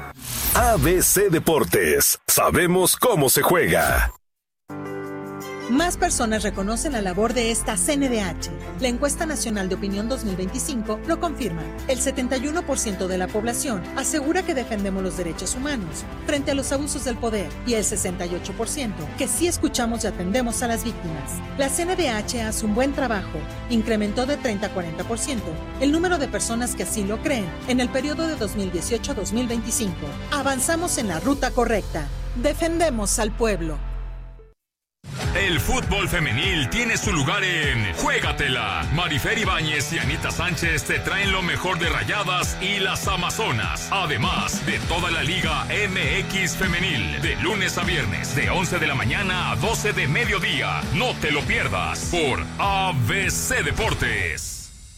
A B C Deportes. Sabemos cómo se juega. Más personas reconocen la labor de esta C N D H. La encuesta nacional de opinión dos mil veinticinco lo confirma. El setenta y uno por ciento de la población asegura que defendemos los derechos humanos frente a los abusos del poder y el sesenta y ocho por ciento que sí escuchamos y atendemos a las víctimas. La C N D H hace un buen trabajo. Incrementó de treinta a cuarenta por ciento el número de personas que así lo creen en el periodo de dos mil dieciocho a dos mil veinticinco. Avanzamos en la ruta correcta. Defendemos al pueblo. El fútbol femenil tiene su lugar en Juégatela. Marifer Ibáñez y Anita Sánchez te traen lo mejor de Rayadas y las Amazonas. Además de toda la Liga M X Femenil. De lunes a viernes, de once de la mañana a doce de mediodía. No te lo pierdas por A B C Deportes.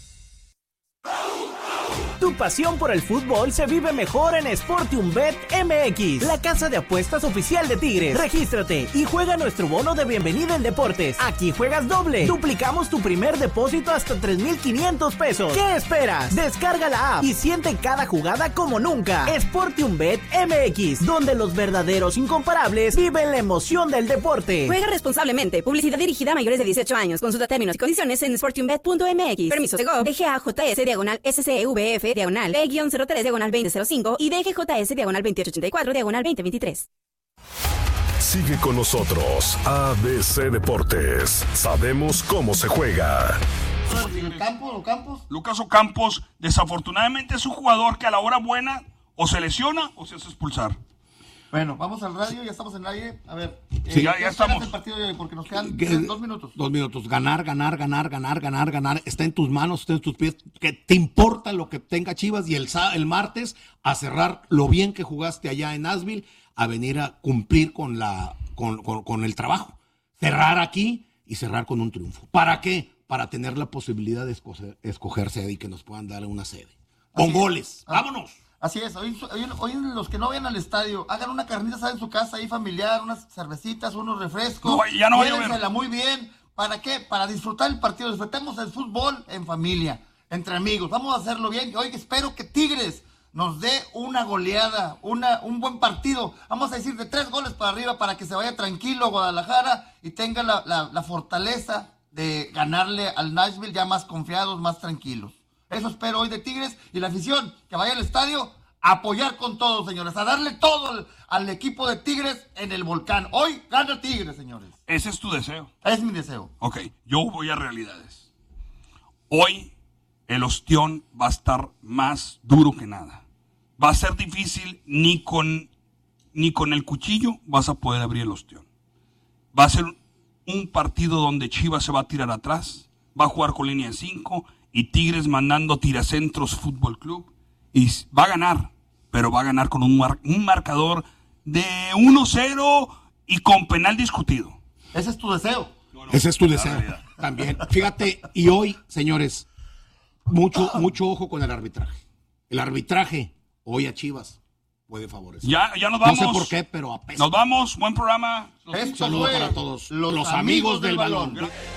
Tu pasión por el fútbol se vive mejor en SportiumBet M X, la casa de apuestas oficial de Tigres. Regístrate y juega nuestro bono de bienvenida en deportes. Aquí juegas doble. Duplicamos tu primer depósito hasta tres mil quinientos pesos. ¿Qué esperas? Descarga la app y siente cada jugada como nunca. SportiumBet M X, donde los verdaderos incomparables viven la emoción del deporte. Juega responsablemente. Publicidad dirigida a mayores de dieciocho años. Consulta términos y condiciones en sportiumbet punto m x. Permiso de G O V. D G A J S diagonal S C E V F diagonal E cero tres diagonal veinte cero cinco y D G J S diagonal veintiocho ochenta y cuatro diagonal veinte veintitrés. Sigue con nosotros, A B C Deportes. Sabemos cómo se juega. ¿Campos o Campos? Lucas Ocampos, desafortunadamente es un jugador que a la hora buena o se lesiona o se hace expulsar. Bueno, vamos al radio, ya estamos en el aire. A ver, sí, eh, ya, ya estamos. El partido de hoy? Porque nos quedan ¿Qué? dos minutos. Dos minutos. Ganar, ganar, ganar, ganar, ganar, ganar. Está en tus manos, está en tus pies. Que te importa lo que tenga Chivas y el, el martes a cerrar lo bien que jugaste allá en Nashville, a venir a cumplir con, la, con, con, con el trabajo. Cerrar aquí y cerrar con un triunfo. ¿Para qué? Para tener la posibilidad de escoger, escoger sede y que nos puedan dar una sede. Con Así goles. Es. ¡Vámonos! Así es, hoy, hoy, hoy los que no vayan al estadio, hagan una carnita asada en su casa ahí familiar, unas cervecitas, unos refrescos. No, ya no va a llover. Llévensela muy bien. ¿Para qué? Para disfrutar el partido. Disfrutemos el fútbol en familia, entre amigos. Vamos a hacerlo bien. Hoy espero que Tigres nos dé una goleada, una, un buen partido. Vamos a decir de tres goles para arriba para que se vaya tranquilo a Guadalajara y tenga la, la, la fortaleza de ganarle al Nashville ya más confiados, más tranquilos. Eso espero hoy de Tigres y la afición que vaya al estadio a apoyar con todo, señores, a darle todo al, al equipo de Tigres en el Volcán. Hoy gana Tigres, señores. Ese es tu deseo. Es mi deseo. Ok, yo voy a realidades. Hoy el ostión va a estar más duro que nada. Va a ser difícil, ni con, ni con el cuchillo vas a poder abrir el ostión. Va a ser un partido donde Chivas se va a tirar atrás, va a jugar con línea de cinco y Tigres mandando tiracentros Fútbol Club y va a ganar, pero va a ganar con un, mar, un marcador de uno cero y con penal discutido. Ese es tu deseo. No, no, Ese es tu deseo también. Fíjate, y hoy, señores, mucho, mucho ojo con el arbitraje. El arbitraje hoy a Chivas puede favorecer. Ya, ya nos vamos. No sé por qué, pero apesta. Nos vamos, buen programa. Un saludo para todos los, los amigos, amigos del, del balón. balón.